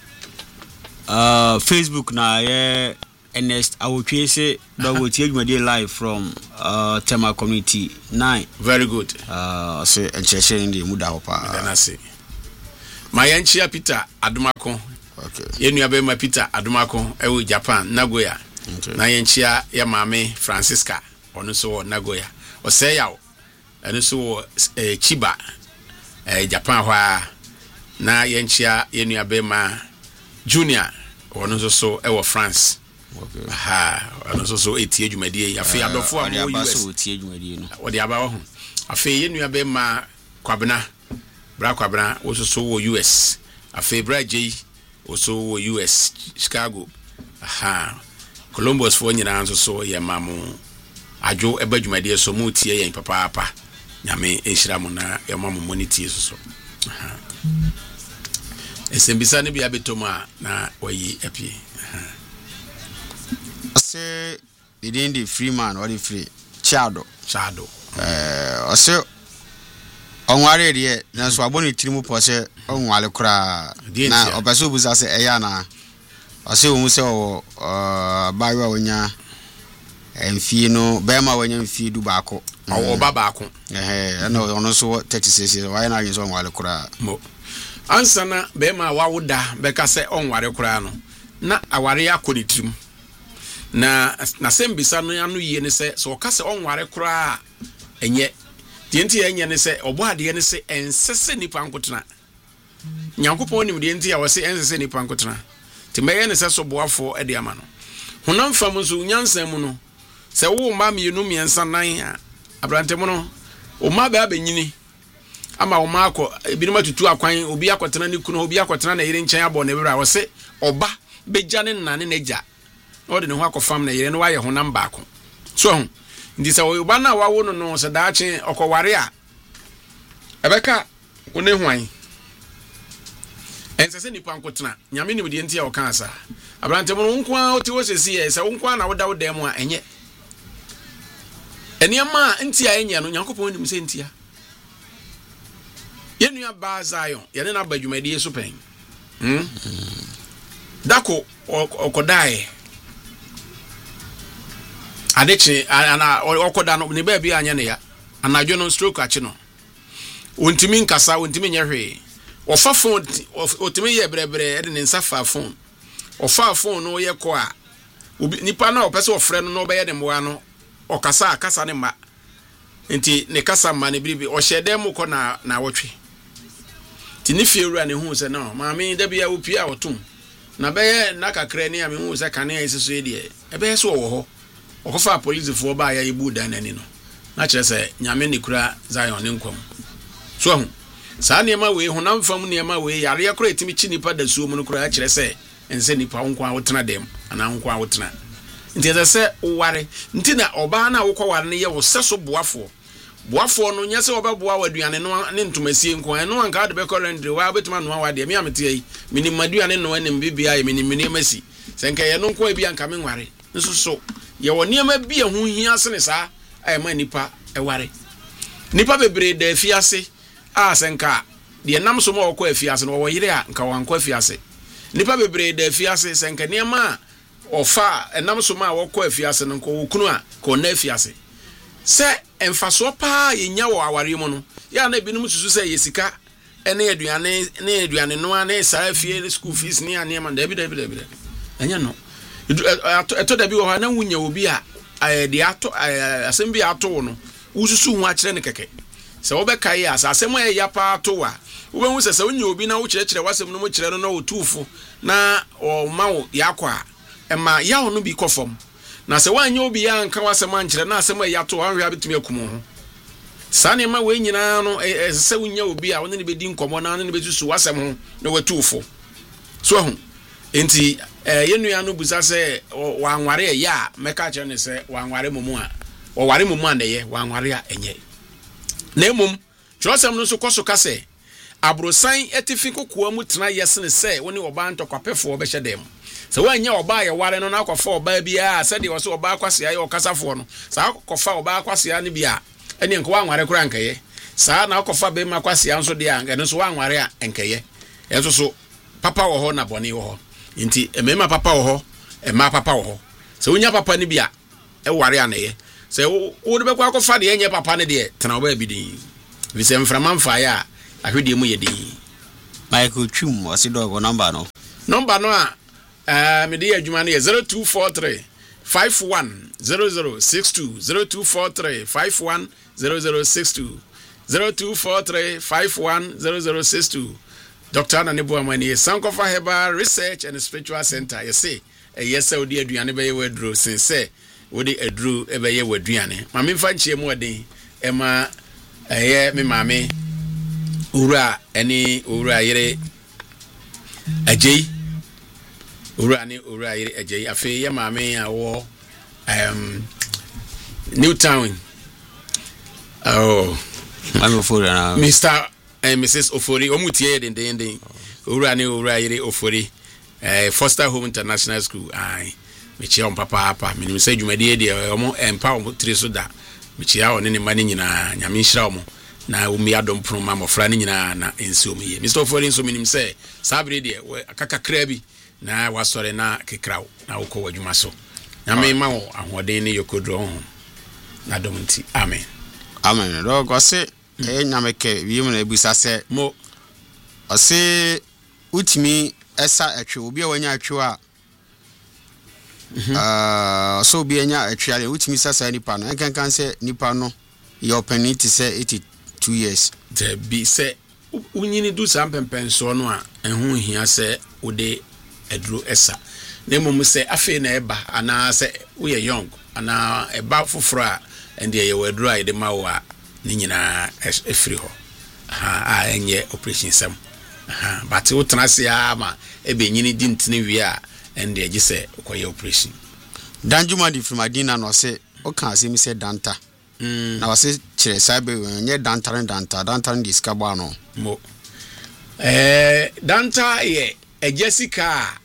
uh Facebook na yeah Ernest Awotwe say do go tie adwumade live from uh Tema community nine. Very good. Uh so encheshe ndi muda hopa. Dana se. My enchia Peter Adumako. Okay. Yenu abe ma Peter Adumako ewo Japan Nagoya. Okay. Na yenchia ya mame Francisca ono so Nagoya. Ose yawo. Eno so eh, Chiba eh, Japan hwa na yenchia yenu abe ma Junior ono so so ewo France. Okay. Ha, ono so so etie dwumadie ya fe adofo am wo U S. So etie dwumadie no. Wo de aba ho. Afe yenu abe ma Kwabena. Bra Kwabena wo so so wo U S. Afe Bra J also wo U S Chicago. Aha. Columbus for nyina nso so ye mamu adwo eba dwumadie so mu tie yen papa papa. Nyame enhira mo na ye mamu moniti so so. Aha. Esembisa ne bia betoma na wayi apie. Aha. Ase didn't the free man or the free Chado. Chado. Eh ase onware de na so aboni tirimu po se onwale kura na obeso buza se eya na ase wo se o bawa wonya emfi no bema wonya emfi du baako o ba baako eh na ono so thirty-six why na yin so onwale kura mo ansana bema wawoda beka se onware kura no na aware akoni tirimu na na sembisa no anu yie ne se so ka se onware kura enye tienti enye ne se obo ade ne se ensese nipa nkotena nyankopon nim de enti ya wose ensese nipa nkotena timeye ne se so boafo ade ama no honam fam nso nyansan mu no se wo ma me yenu miensa nan abrante mu no o ma ba benyini ama o ma akọ ebinim atutu akwan obi akotena ne kunu obi akotena na yire nchen abo ne bra wose oba beja ne nane ne ja o de ne ho akofam na yire no waye honam baako so ho ndi se oba na wawo no no se daache okoware a ebeka one hwan ensese nipa nkotena nyame nim de enti ya oka asa abrante mu nko a oti wosesi e se nko a na woda woda mu a enye eniama enti a enye no nyankopon nim se enti a yenu aba Zion yene na badwumadi so pen hm dako okodae adeche ana okoda no ne ba bia anya ne ya anadwo no stroke achi no ontimi nkasa ontimi nyehwe ofa phone otimi ye brebre e de ne nsafa phone ofa phone no ye ko a nipa na opese ofre no no be ye de mwa no okasa akasa ne ma enti ne kasa ma ne biribi o hyede mu ko na na wotwe ti ni fiewura ne hu se no maami da bia opia otum na be ye na kakra ni ame hu se kane esiso ye de e be so wo ho okofa police fo ba ya ibu dan nani no na kire se nyame ne kura Zion ne nkom so hu sa niema we honam fam niema we yare akora etimi chi nipa da suo mu no kura kire se ense nipa nko a wotena dem ana nko a wotena nti se ware nti na oba na wokọ ware ne ye wo seso boafo boafo no nya se obaboa waduane no ne ntomasie nko eno anka de be current wa betuma no wa de me amete yi mini maduane no ne mbibia yi mini mini masi se nka ye no nko e bia nka me nware nso so ye wo niema bia ho hia se ne sa ai ma nipa e ware nipa bebre da afiase a se nka de nam so ma okọ afiase no wo yire a nka wankọ afiase nipa bebre da afiase se nka niema ofa enam so ma wokọ afiase no nko okunu a ko na afiase se emfaso pa yenya wo aware mu no ya na binum susu se yesika ene aduane ne aduane no ane sa afie school fees ni ane ma da bi da bi da bi enya no eto da bi wo na wunya obi a de ato asem bi ato no ususu hu a kire ne keke se wo be kai asa asem e ya pa ato wa wo be hu se se wunya obi na wo kire kire wasem no mo kire no na otufo na o ma wo yakwa ema ya ono bi kofom na se wanye obi ya nka wasem ankire na asem ya to anhwe abetumi akumo ho sane ma we nyina no se wunya obi a woni ne bedi nkomo na ne besusu wasem ho na watufo so ho enti yenu anu busa se wanware ya meka kire ne se wanware mumu a o ware mumu a ne wanware a enye na emum twosem no so koso ka se abrosan etifi kokoa mu tena yesene se woni oba ntokopefo obehye dem se wanya oba ye ware no na akwafa oba bia se de wo se oba akwase aye okasafo no sa akwafa oba akwase ne bia ene nko wanware kura nkaye sa na akwafa be ma akwase anso de anga no so wanware a nkaye enso so papa wo ho na bone wo ho nti emema papa wo ho ema papa wo ho se wonya papa ne bia e ware anaye sɛ wo de bɛkɔ akɔfa de enye papa ne de tena oba bi din bi sɛ mframa mfa ya ahwede mu ye din Michael Chum wasi dog number no number no a eh me de adwuma ne zero two four three five one zero zero six two zero two four three five one zero zero six two zero two four three five one zero zero six two Doctor Ananibu Amani Sankofa Herbal Research and Spiritual Center. You see, a yes, I would do any way we drew since say, would it drew ever ye would Driane. Mammy Fanchi more day, Emma, a year, me mammy, Ura, any Ura yere, a J, Ura, any Ura yere, a J, a fay, mammy, a war, um, Newtown. Oh, I'm a fool now, Mister and Missus Ofori, Omutie, and the ending. Ura ni Ura yere Ofori, eh, Foster Home International School. Aye, Michi on Papa, Papa, Minim say you may dear, Omo, and Power Trisoda, Michia on any money in a Yamin na umi adom pro mama frani nyina na enso mi Mister Ofori nso minim say sabre de akaka krabi na wasore na kekraw na wokɔ wadwuma so na me ma wo ahoden ne yokodro ho na dom nti amen amen do go se e nyame ke wi mu na ebusa se mo ose utimi esa atwe obi a wanya atwe a ah so obi anya atwe a utimi sasa nipa no enkan se nipa no your penalty say eighty-two years there be say unyini du sam pempenso no a ehun hia se ode edro esa na mum se afi na eba ana se we young ana eba foforo a ende ye wedro a ide mawo ni nyina efiri ho ha a enye operation sam ha but wo transe a ma ebe nyini di ntini wi a ende agi se koye operation danjuma di from adina no se o kan se mi se danta mm na wase kire sabe nye danta danta danta di skaba no mo eh danta ye ejesika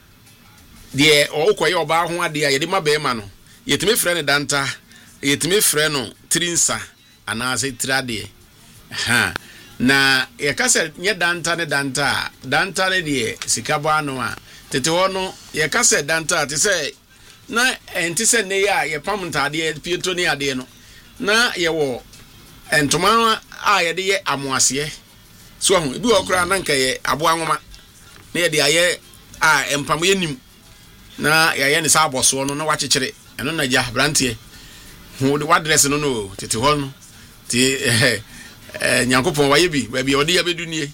de o koye oba ho ade a ye de mabe ma no yetime frɛ ne danta yetime frɛ no trinsa ana se trade ha na ye kase nye danta ne danta danta ne de sikaba no a tete ho no ye kase danta te se na enti se ne ya ye pam ntade pieto ne ade no na ye wo entoma a ye de ye amoase so ho bi okra na nka ye aboa nwoma na ye de aye a empam ye nim na ye ye ne sa aboso no na wakyekere eno na ja brantie ho de wadress no no tete ho no ti eh eh nyankopon waye bi ba bi ode ya bedunie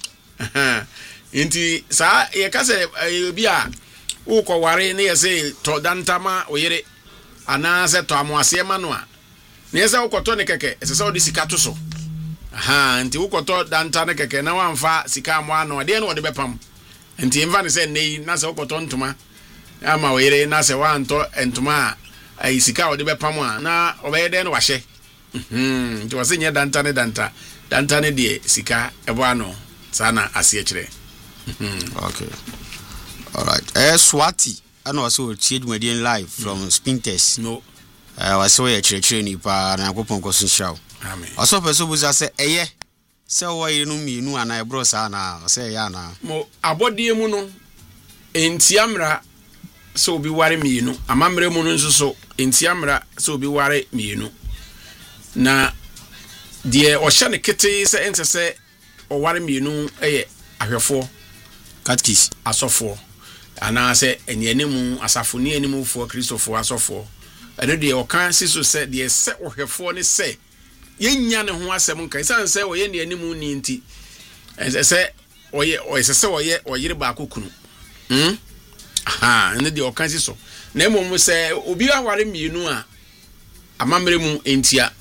enti sa ye ka se bi a ukọ ware ne yese to dantama oyere ana se to amoase ma no a ne yese ukoto ne keke ese se odi sika to so aha nti ukoto danta ne keke na wanfa sika amo ano de na odi bepam nti mfa ne se nei na se ukoto ntoma ama oyere na se wanto ntoma ai sika odi bepam a na obeye de no wahye mhm nti wase nye danta ne danta danta ne de sika ebo ano sana asie kire mhm okay. All right. Eh, Swati. I know also change Median live from mm. Spinters. No. I was so a training pa na go pon question show. Amen. Also person was say eh say why you know me nu ana bro sa na say ya na. Mo abodie mu no entiamra so obi ware me nu amamre mu no nso so entiamra so obi ware me nu. Na de o hye ne kete se ense se o ware me nu eye ahwefo katkis asofo ana se enyenemu asafoni enemu fo Christopher asofo ene de o kan siso se de se ohwefo ne se yenya ne ho asem kan san se o ye ne enemu ni nti ese se oye o ese se oye oyire ba akokunu hm aha ene de o kan siso na emom se obi aware mienu a amamre mu entia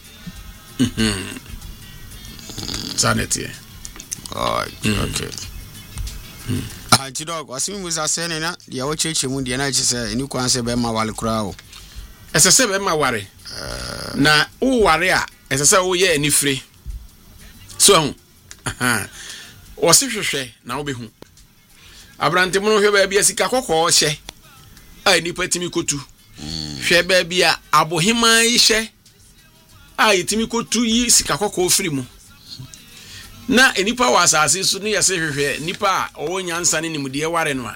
mhm sanete oh okay ah tidog wasimi musa sene na dia wo cheche mu dia na chese eni kwan se be ma wale kura o ese se be ma ware na wo ware a ese se wo ye ani fire so hu aha wo se hwehwe na wo be hu abrante mu no hwe ba bia sika kokko hye a ni patimi kotu hwe ba bia abohima yi hye a yitimi kotu yi sika kokko firi mu na enipa wa asase so ne yese hwehwe nipa owo nyansa ne nimude ware no a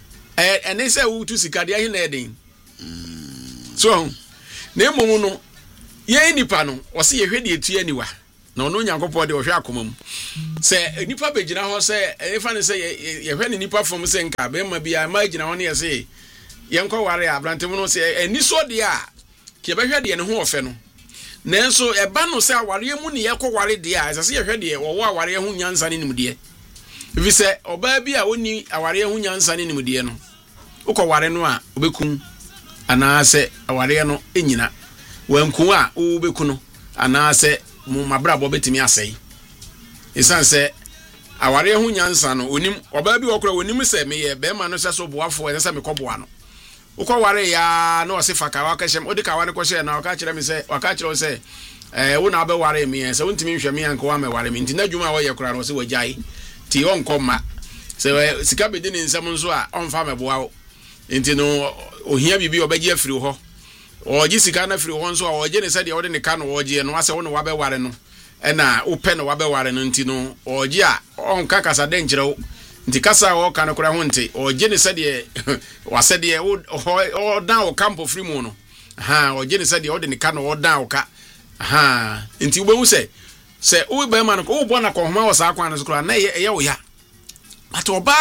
eh ene se wutu sika de ahe na eden so na emom no ye nipa no o se ye hwede etu aniwa na ono nyankopɔ de o hwe akoma mu se nipa begina ho se efa ne se ye hwe ne nipa fom se nka be ma bia ma gina ho ne ye se ye nkɔ ware abrante mu no se ani so de a ke be hwe de ne ho ofe no nanso eba no se aware mu ne ye kɔ ware de a se ye hwe de wo aware ho nyansa ne nimde efi se oba bi a oni aware ho nyansa ne nimde no ukɔ ware no a obekun ana se aware no enyina wanku a obeku no ana se mu mabrabo betimi asɛi esan se aware ho nyansa no onim oba bi wokora onim se me ye be ma no se so boafo e se me kɔboa no ukɔ ware ya na o se faka wa ka hyem odi ka ware kɔ hye na o ka kyerɛ me se o ka kyerɛ o se eh wo na be ware me se wontimi hwɛ me anka wa me ware me ntina dwuma wo ye kora no se wagyae ti on kɔma se sika bedi ne nsɛm nso a onfa me boa wo enti no ohia bibi obegye afiri ho oji sika na firi ho nso a oje ne sɛ de ode ne ka no oje no ase wo no wabe ware no ɛna upɛ no wabe ware no nti no oje a onka kasa de nkyerɛ wo nti kasa wo ka no kora ho nti oje ne sɛ de wase de o dan wo campo firi mu no ha oje ne sɛ de ode ne ka no o dan wo ka ha nti wo behu sɛ sɛ wo be ma no wo bo na kɔhoma wo saa kwan no so kora na ɛyɛ wo ya ato ba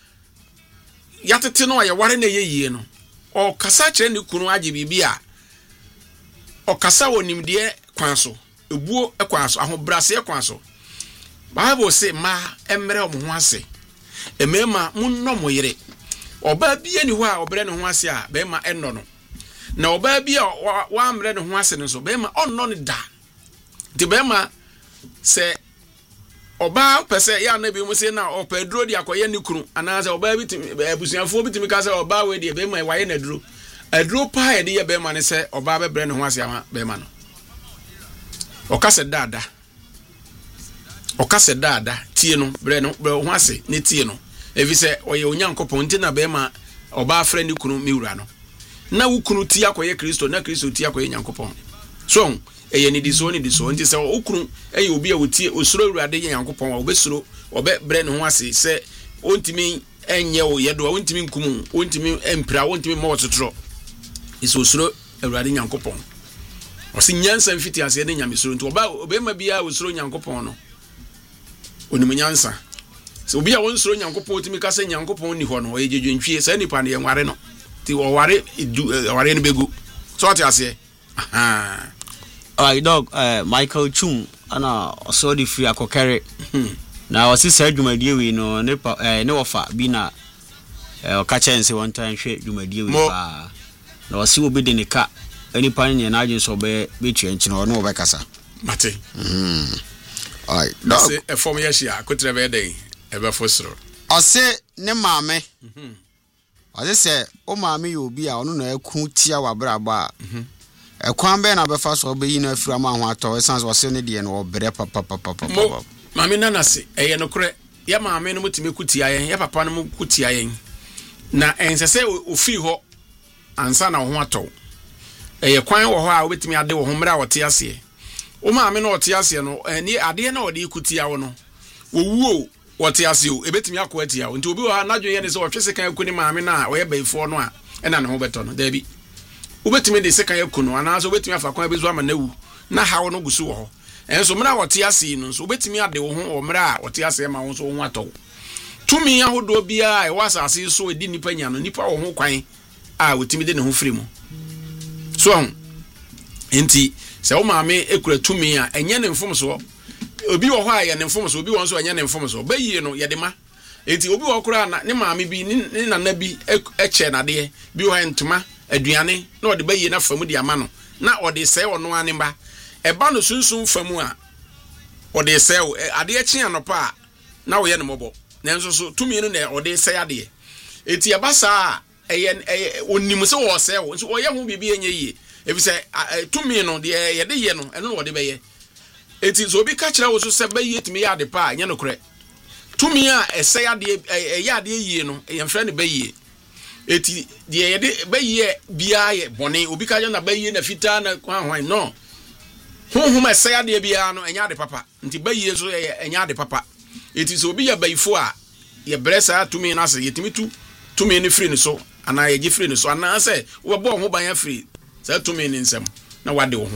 yatete no aye ware na ye yie no o kasa kyerɛ ne kunu agye bibia o kasa wonimde kwan so ebuo kwan so ahobrase kwan so Bible say ma emre omo ho ase emema munno mo yere oba bia ni ho a obre ne ho ase a be ma enno no na oba bia wa amre ne ho ase no so be ma onno ne da de be ma se oba pese ya na bi mu se na opaduro di akoye ne kunu anaza oba bi abusuafo bi timi ka se oba we di be ma waye na duro aduro pa ye de ye be ma ne se oba be bre ne ho ase ama be ma no okase dada okase dada tie no bre no bre ho ase ne tie no evi se oye onyankopon nti na be ma oba afre ne kunu miwura no na wo kunu tie akoye Kristo na Kristo tie akoye nyankopon so eye ni diso ni diso nti se okunu eye obi a wotie osuro awurade ye yankopon obesuro obe bre ne ho ase se ontimi enye wo yedo ontimi nkumu ontimi empira ontimi mo wototro iso osuro awurade yankopon osi nyansa mfiti ase ne nyamesuro nti oba obema bia osuro yankopon no onimu nyansa se obi a wonsuro yankopon otimi kase yankopon ni ho no oye dwedwentwie se nipa ne yenware no ti wo ware ware ne begu so ati ase aha. Alright, dog, uh, Michael Chung, ana so the free akokere. Na wasi say dwumadie we no ne pa eh ne wofa bi na eh o ka chen say one time hwe dwumadie we pa. Na wasi obi de ne ka ani pan ne na agin so be be tue nchi no no be kasa. Mate. Mhm. Alright, dog. Say e form ye hia akotre be den e be fosoro. Ose ne maame. Mhm. Ose say o maame yo obi a ono na aku tia wa braba. Mhm. Ekwan be na be fa so be yi na afura ma ho atọ esanse wo se ne de no obre papa papa papa maame nana se eye no kure ya maame no mutime kutia yen ya papa no kutia yen na ensese ofi ho ansa na ho atọ eye kwan wo ho a obetimi ade wo ho mra wote ase o maame no wote ase no ni ade na ode kutia wo no wo wuo wote ase o ebetimi akọ atia o nti obi wo ha nadwo ye ne se wo twese kan akuni maame na wo ye baifo no a ena ne ho beto no da bi ubetimi de seka yakuno anaso ubetimi afa kwa bezu ama nawu na hawo no gusu wo ho enso mra wote ase no so ubetimi ade wo ho o mra wote ase ma wo so wo atọ tumi ahodo bia e wasase so edi nipa nya no nipa wo ho kwan a wotimi de ne ho firi mu so enti se wo maame ekura tumi a enye ne mfom so obi wo ho a ye ne mfom so obi won so enye ne mfom so bayi no ye de ma enti obi wo kura na ne maame bi ne nana bi eche na de bi wo ntoma aduane na ode bayi na famu di ama no na ode sɛ ono anemba eba no sunsun famu a ode sɛ ade akye anopa na wo ye ne mobɔ na nso so tumi no na ode sɛ ade eti eba saa eye onim sɛ wo sɛ wo nso wo ye ho bibi enye yie ebi sɛ tumi no de ye de ye no eno no ode bɛye eti so obi ka kyerɛ wo so sɛ bayi etimi ya ade pa nya no korɛ tumi a ɛsɛ ade ɛyɛ ade yie no yɛmfrɛ ne bayi eti de ye de bayi bia ye bone obi ka na bayi na fita na kwan hwan no honhom ɛsɛ ade bia no enya ade papa nti bayi so enya ade papa eti so obi ya bayifo a ye bresa tumi na se yetimi tu tumi ne free ne so ana ye gi free ne so ana se wo bo ho ban ya free sa tumi ne nsem na wade wo ho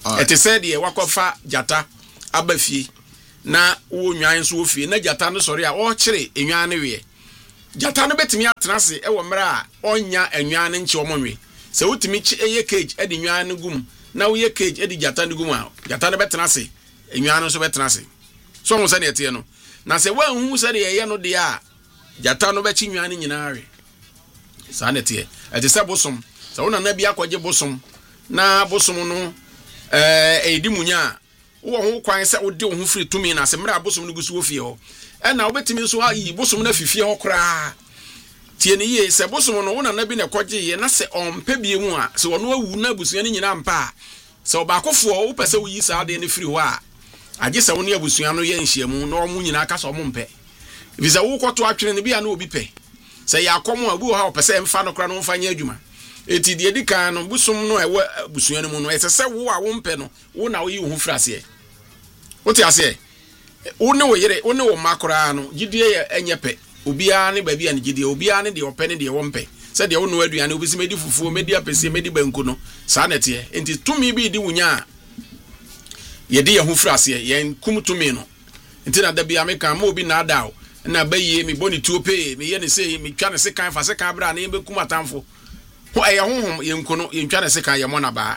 ete said ye wakofa jata abafie na wo nwan so ofie na jata no sori a o kire enwan ne we jata no betimi atenase e wo mra a onya enwan ne nche omonwe se wotimi chi eye cage e di nwan ne gum na wo ye cage e di jata ne gum a jata no betenase enwan no so betenase so mo se ne ete no na se wa hu se de ye no de a jata no be chi nwan ne nyina awe sa ne te ete se bosom se wona na bia kwaje bosom na bosom no eh edi munya wo ho kwan se wo de wo ho free tumi na se mra bosom no gusu wo fie ho e na wo betimi so ayi bosom na fifie ho kra tie ne ye se bosom no wona na bi na kwaje ye na se ompa bie mu a se wono awu na busua ne nyina mpa se obakofo wo pese wo yi sa de ne free ho a age se wono abusua no ye nhyiamu na omu nyina aka so omu mpe visa wo kwoto atwene ne bia na obi pe se ya akomo abu ha opese mfa no kra no mfa nya adwuma eti de dika no busum no ewe busua no mu no ese se wo a wo mpe no wo na wo yi wo frase wote ase wo ne wo yere wo ne wo makora no gidie ye enyepe obia ne ba bia ne gidie obia ne de ope ne de wo mpe se de wo no aduane obi se medi fufuo medi apese medi banku no sa na te enti tumi bi di wunya ye de ye ho frase ye kum tumi no enti na da bia me kan ma obi na dawo na baye mi boni tuope mi ye ne se mi twa ne se kan fa se kan bra na ye be kum atamfo ho aye honhom ye nkono ye ntwa ne se kan ye mo na ba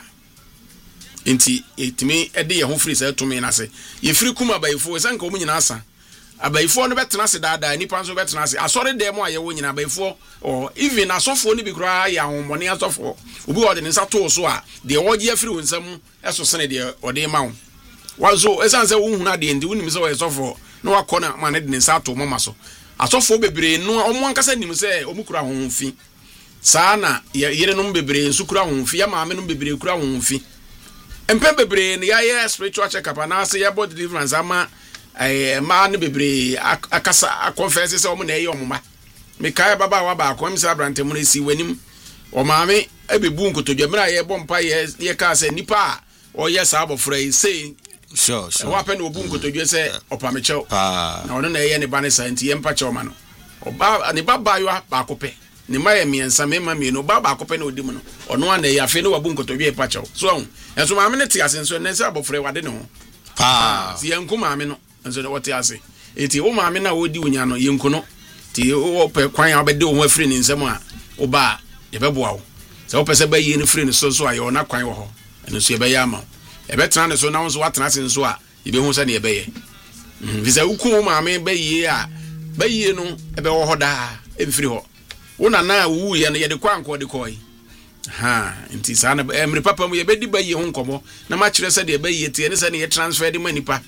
enti etimi ede ye ho free se tumi na se ye free kum abayifo se nka o nyina asa abayifo no betena se daada nipa so betena se asore de mo aye wo nyina abayifo o even asofo ni bi kura ya hombone asofo obi wo de nsa to so a de wo je free wonsam eso sene de o de ma wo wazo esanse wo huna de ndi wonim se wo asofo no wakona ma ne de nsa to mama so asofo bebre no omo ankasa nim se omukura honfi sana yere no bebre nsukura honfi ya maame no bebre kura honfi empe bebre ne ya ye spiritual check up na se ya body deliverance ama eh ma ne bebre akasa confess se omo na ye omoma me kai baba wa ba ko misa brante mu si wanim o maame ebebu nkotodwa mra ye bompa ye ye ka se nipa o ye sa abofra yi sei sure sure wa pen obu nkotodwe se opamechew na ono na ye ne ba ne santi ye mpa chew ma no oba ne baba yo ba kope ne ma ye miensa me ma me no baba kope na odimu no ono na ye afi ne wabu nkotodwe pa chew so enso maame ne ti ase nso ne se abofra wade ne ho pa si ye nku maame no enso ne wote ase eti wo maame na wodi wonya no ye nku no ti wo pe kwan ya obede wo afri ne nsem a oba ye beboa wo se wo pese ba yi ne fri ne so so aye ona kwan wo ho eno so ye be ya ma ebe tena ne so na wonso watena se nso a ibe hu se ne ebe ye mhm visa uku maame be yi a be yi no ebe wo hoda ebe firi ho wona na wu ye ne ye de kwanko de koi ha nti sa na emre papa mu ye be di be yi ho nkomo na ma kire se de be yi tie ne se ne ye transfer de manipa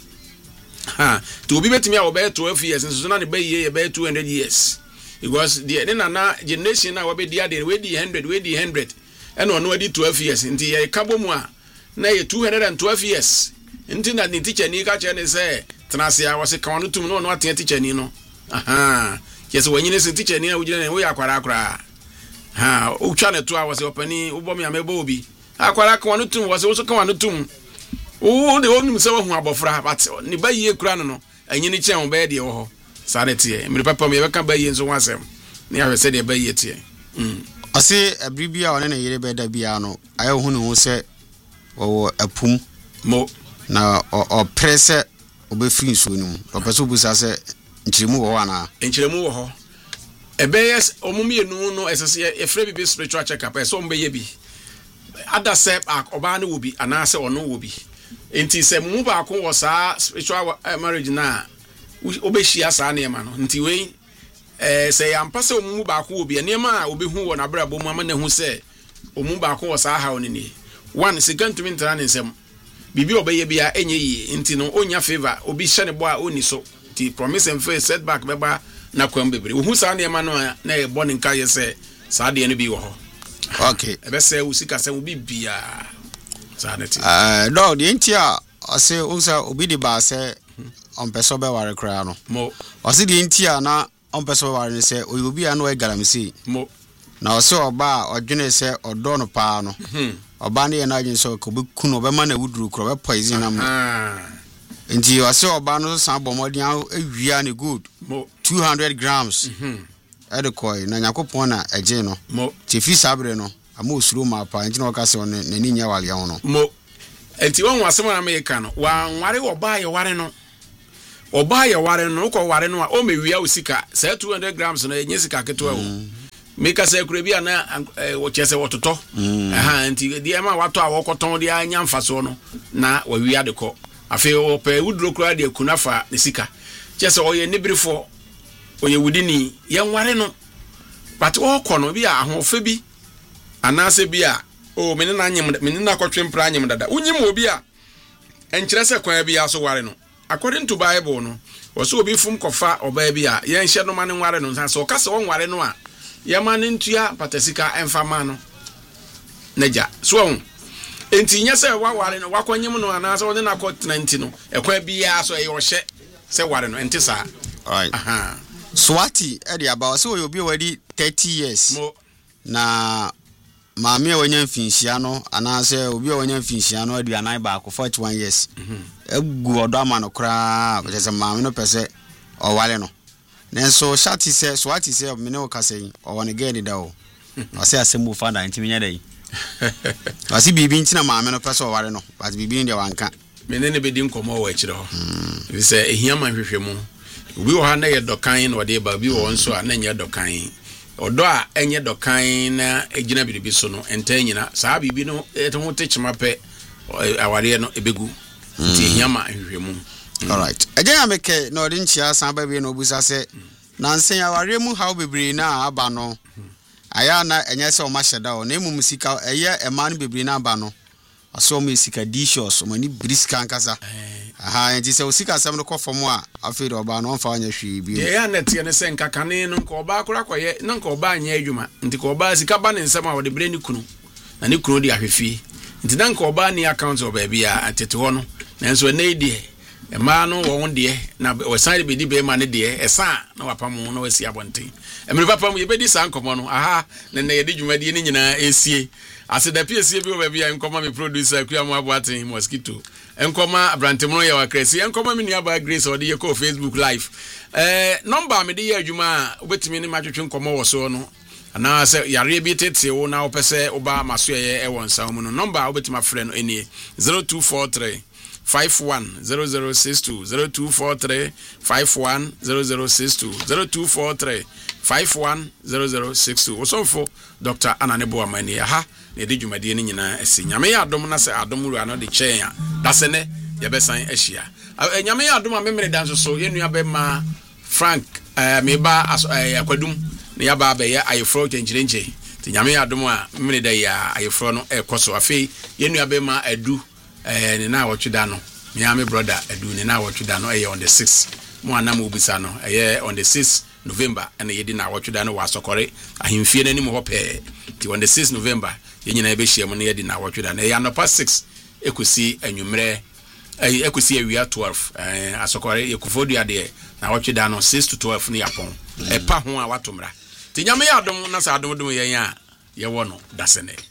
ha to obi betimi a wo be twelve years nso na ne be yi ye be two hundred years because the ne na na generation na wo be dia de we di one hundred we di one hundred eno no di twelve years nti ye kabo mu a na ye two hundred twelve years nti na ni teacher ni ka che ne se tenase a wose kan no tum no no aten teacher ni no aha yes wanyine se teacher ni na wugina ne wo ya kwara kwara ha o twa ne to a wose opani wo bom ya mebo obi akwara kan no tum wose wo so kan no tum o de onum se wo hu abofra but ni ba yie kura no no anyini chen wo ba de wo ho sare tie mire papa me be kan ba yie nso wasem ni a se de ba yie tie mm ase abribia one na yire be da bia no aye hu ne hu se wo apum mo na o presse obefiri nsuo no o pese obusa se nchiremu wo ana nchiremu wo ho ebe yes omumie nu no esese e free bi spiritual check up so mbe ye bi ada se oba na wo bi ana se ono wo bi enti se mu ba ko wo sa spiritual marriage na obehia sa na ema no nti we eh se ya mpa se omu ba ko wo bi na ema obehu wo na bra bo mu ama na hu se omu ba ko wo sa ha oni ni one second to mintra ne nsem bibi obeye bia enye yi nti no onya favor obi hye bo a oni so ti promise and face setback beba na kwam bebre wo hu sa na ema no na e bo ne nka ye se sa de no bi wo ho okay ebe se usika se wo bibia sa na ti eh no de ntia ase unsa obi di ba se on peso be ware kra no mo ase de ntia na on peso ware ne se obi a no e galamsi mo na ose oba odwene se odo no pa no oba ne na agin so ko be kunu oba ma na wuduru kro be poison am nti ose oba no san bomodin awia ne good two hundred grams mhm edekoi na yakopon na eje no ti fi sabre no ama osuro ma pa nti na o ka se on na ni nya wale ho no mo enti won wasema na me ka no wa nware oba ye ware no oba ye ware no ko ware no a o mewia osika say two hundred grams no enye sika ketewa o meka say kure bia na wo chese wototo aha enti de ma wato a wokoton de anya mfaso no na wa wia de ko afi o pe wudro kura de kunafa ne sika chese o ye nibrifo o ye wudini ye nware no but o ko no bia ahofa bi anase bia o mene na anyem mene na kotwe mpra anyem dada unyim obi a enkyere se kwan bia so ware no according to Bible no was obi fum kofa oba bia ye nhye no mane nware no so ka se won ware no a ye mane ntua patasika emfama no naja so enti nya se wa ware no wakonyem no anase won na ko ninety no ekwa bia so e yo hye se ware no enti sa alright aha swati e dia ba so obi wadi thirty years mo na maame wanya mfinhia no anase obi wanya mfinhia no aduanan ba ko forty-one years egu odo ama no kra pese maame no pese o wale no nenso shati se swati se me ne o kasei o woni gedi da o o se asembu fanda ntimi nya dai wasi bibi ntina maame no pese o wale no but bibi ndi wanka me ne ne bedi nkomo wa akire ho bi se ehia man hwehwemu obi wo ha na ye dokan no de ba bi wo nso a na nya dokan odo a enye dokan na egina biribi so no enta nyina saa bibi no eto techima pe aware no ebegu ti hiama hwehwemu all right agya meke na odi nchia san ba bi no obusa se na nsen aware mu how bebiri na aba no aya na enye se o ma hyeda o na emu musika eye ema no bebiri na aba no aso mu sika dishos o mani briska nkasa aha enti se osika sam no kofo a afedo oba no mfa anya hwi bi ye ya net ye ne se nkakane no nko oba akora kwaye na nko oba anya adwuma nti ko oba sika ba ne nsam a wode bre ni kunu na ne kunu de ahwefi nti na nko oba ni account oba bia atete ho no nanso na edie e ma no wo de na we san be di be ma ne de e san na wapam na wasi abonten e me papa mu ye be di san komo no aha ne na ye di dwuma de ni nyina esie ase da piesie bi oba bia nkoma me producer akuamu aboaten mosquito enkoma abrantemno ya wakresi enkoma me niaba Grace odi ye ko Facebook live eh number me de ye adwuma obetimi ni matwetwe nkoma wo so no ana se yare bi tete wo na opese oba maso ye e won sa mu no number obetimi afre no eni zero two four three five one zero zero six two zero two four three five one zero zero six two zero two four three five one zero zero six two osonfo Doctor Ananebo Amani ha ne de dwumade ni nyina esi nyame ya adom na se adom ru ano de chen a dasene ye besan ahia nyame ya adom a memre dan so so ye nua be ma Frank eh me ba akwadum ne ya ba be ye ayefro chenchirenche ti nyame ya adom a memre da ya ayefro no ekoso afi ye nua be ma adu eh ne na wotweda no me ya me brother adu ne na wotweda no eh on the sixth mo anam obisa no eh on the sixth November and ye di na wotweda no wasokore ahemfie nani mo hope ti on the sixth November ye nyina ebe hia mo ne ye di na wotweda na ya no past six ekosi anwumre eh ekosi awia twelve eh asokore ye kufodua de na wotweda no six to twelve ne yapon e pa ho a watomra ti nyame ya adom na sa adom dom ye ya ye wo no dasene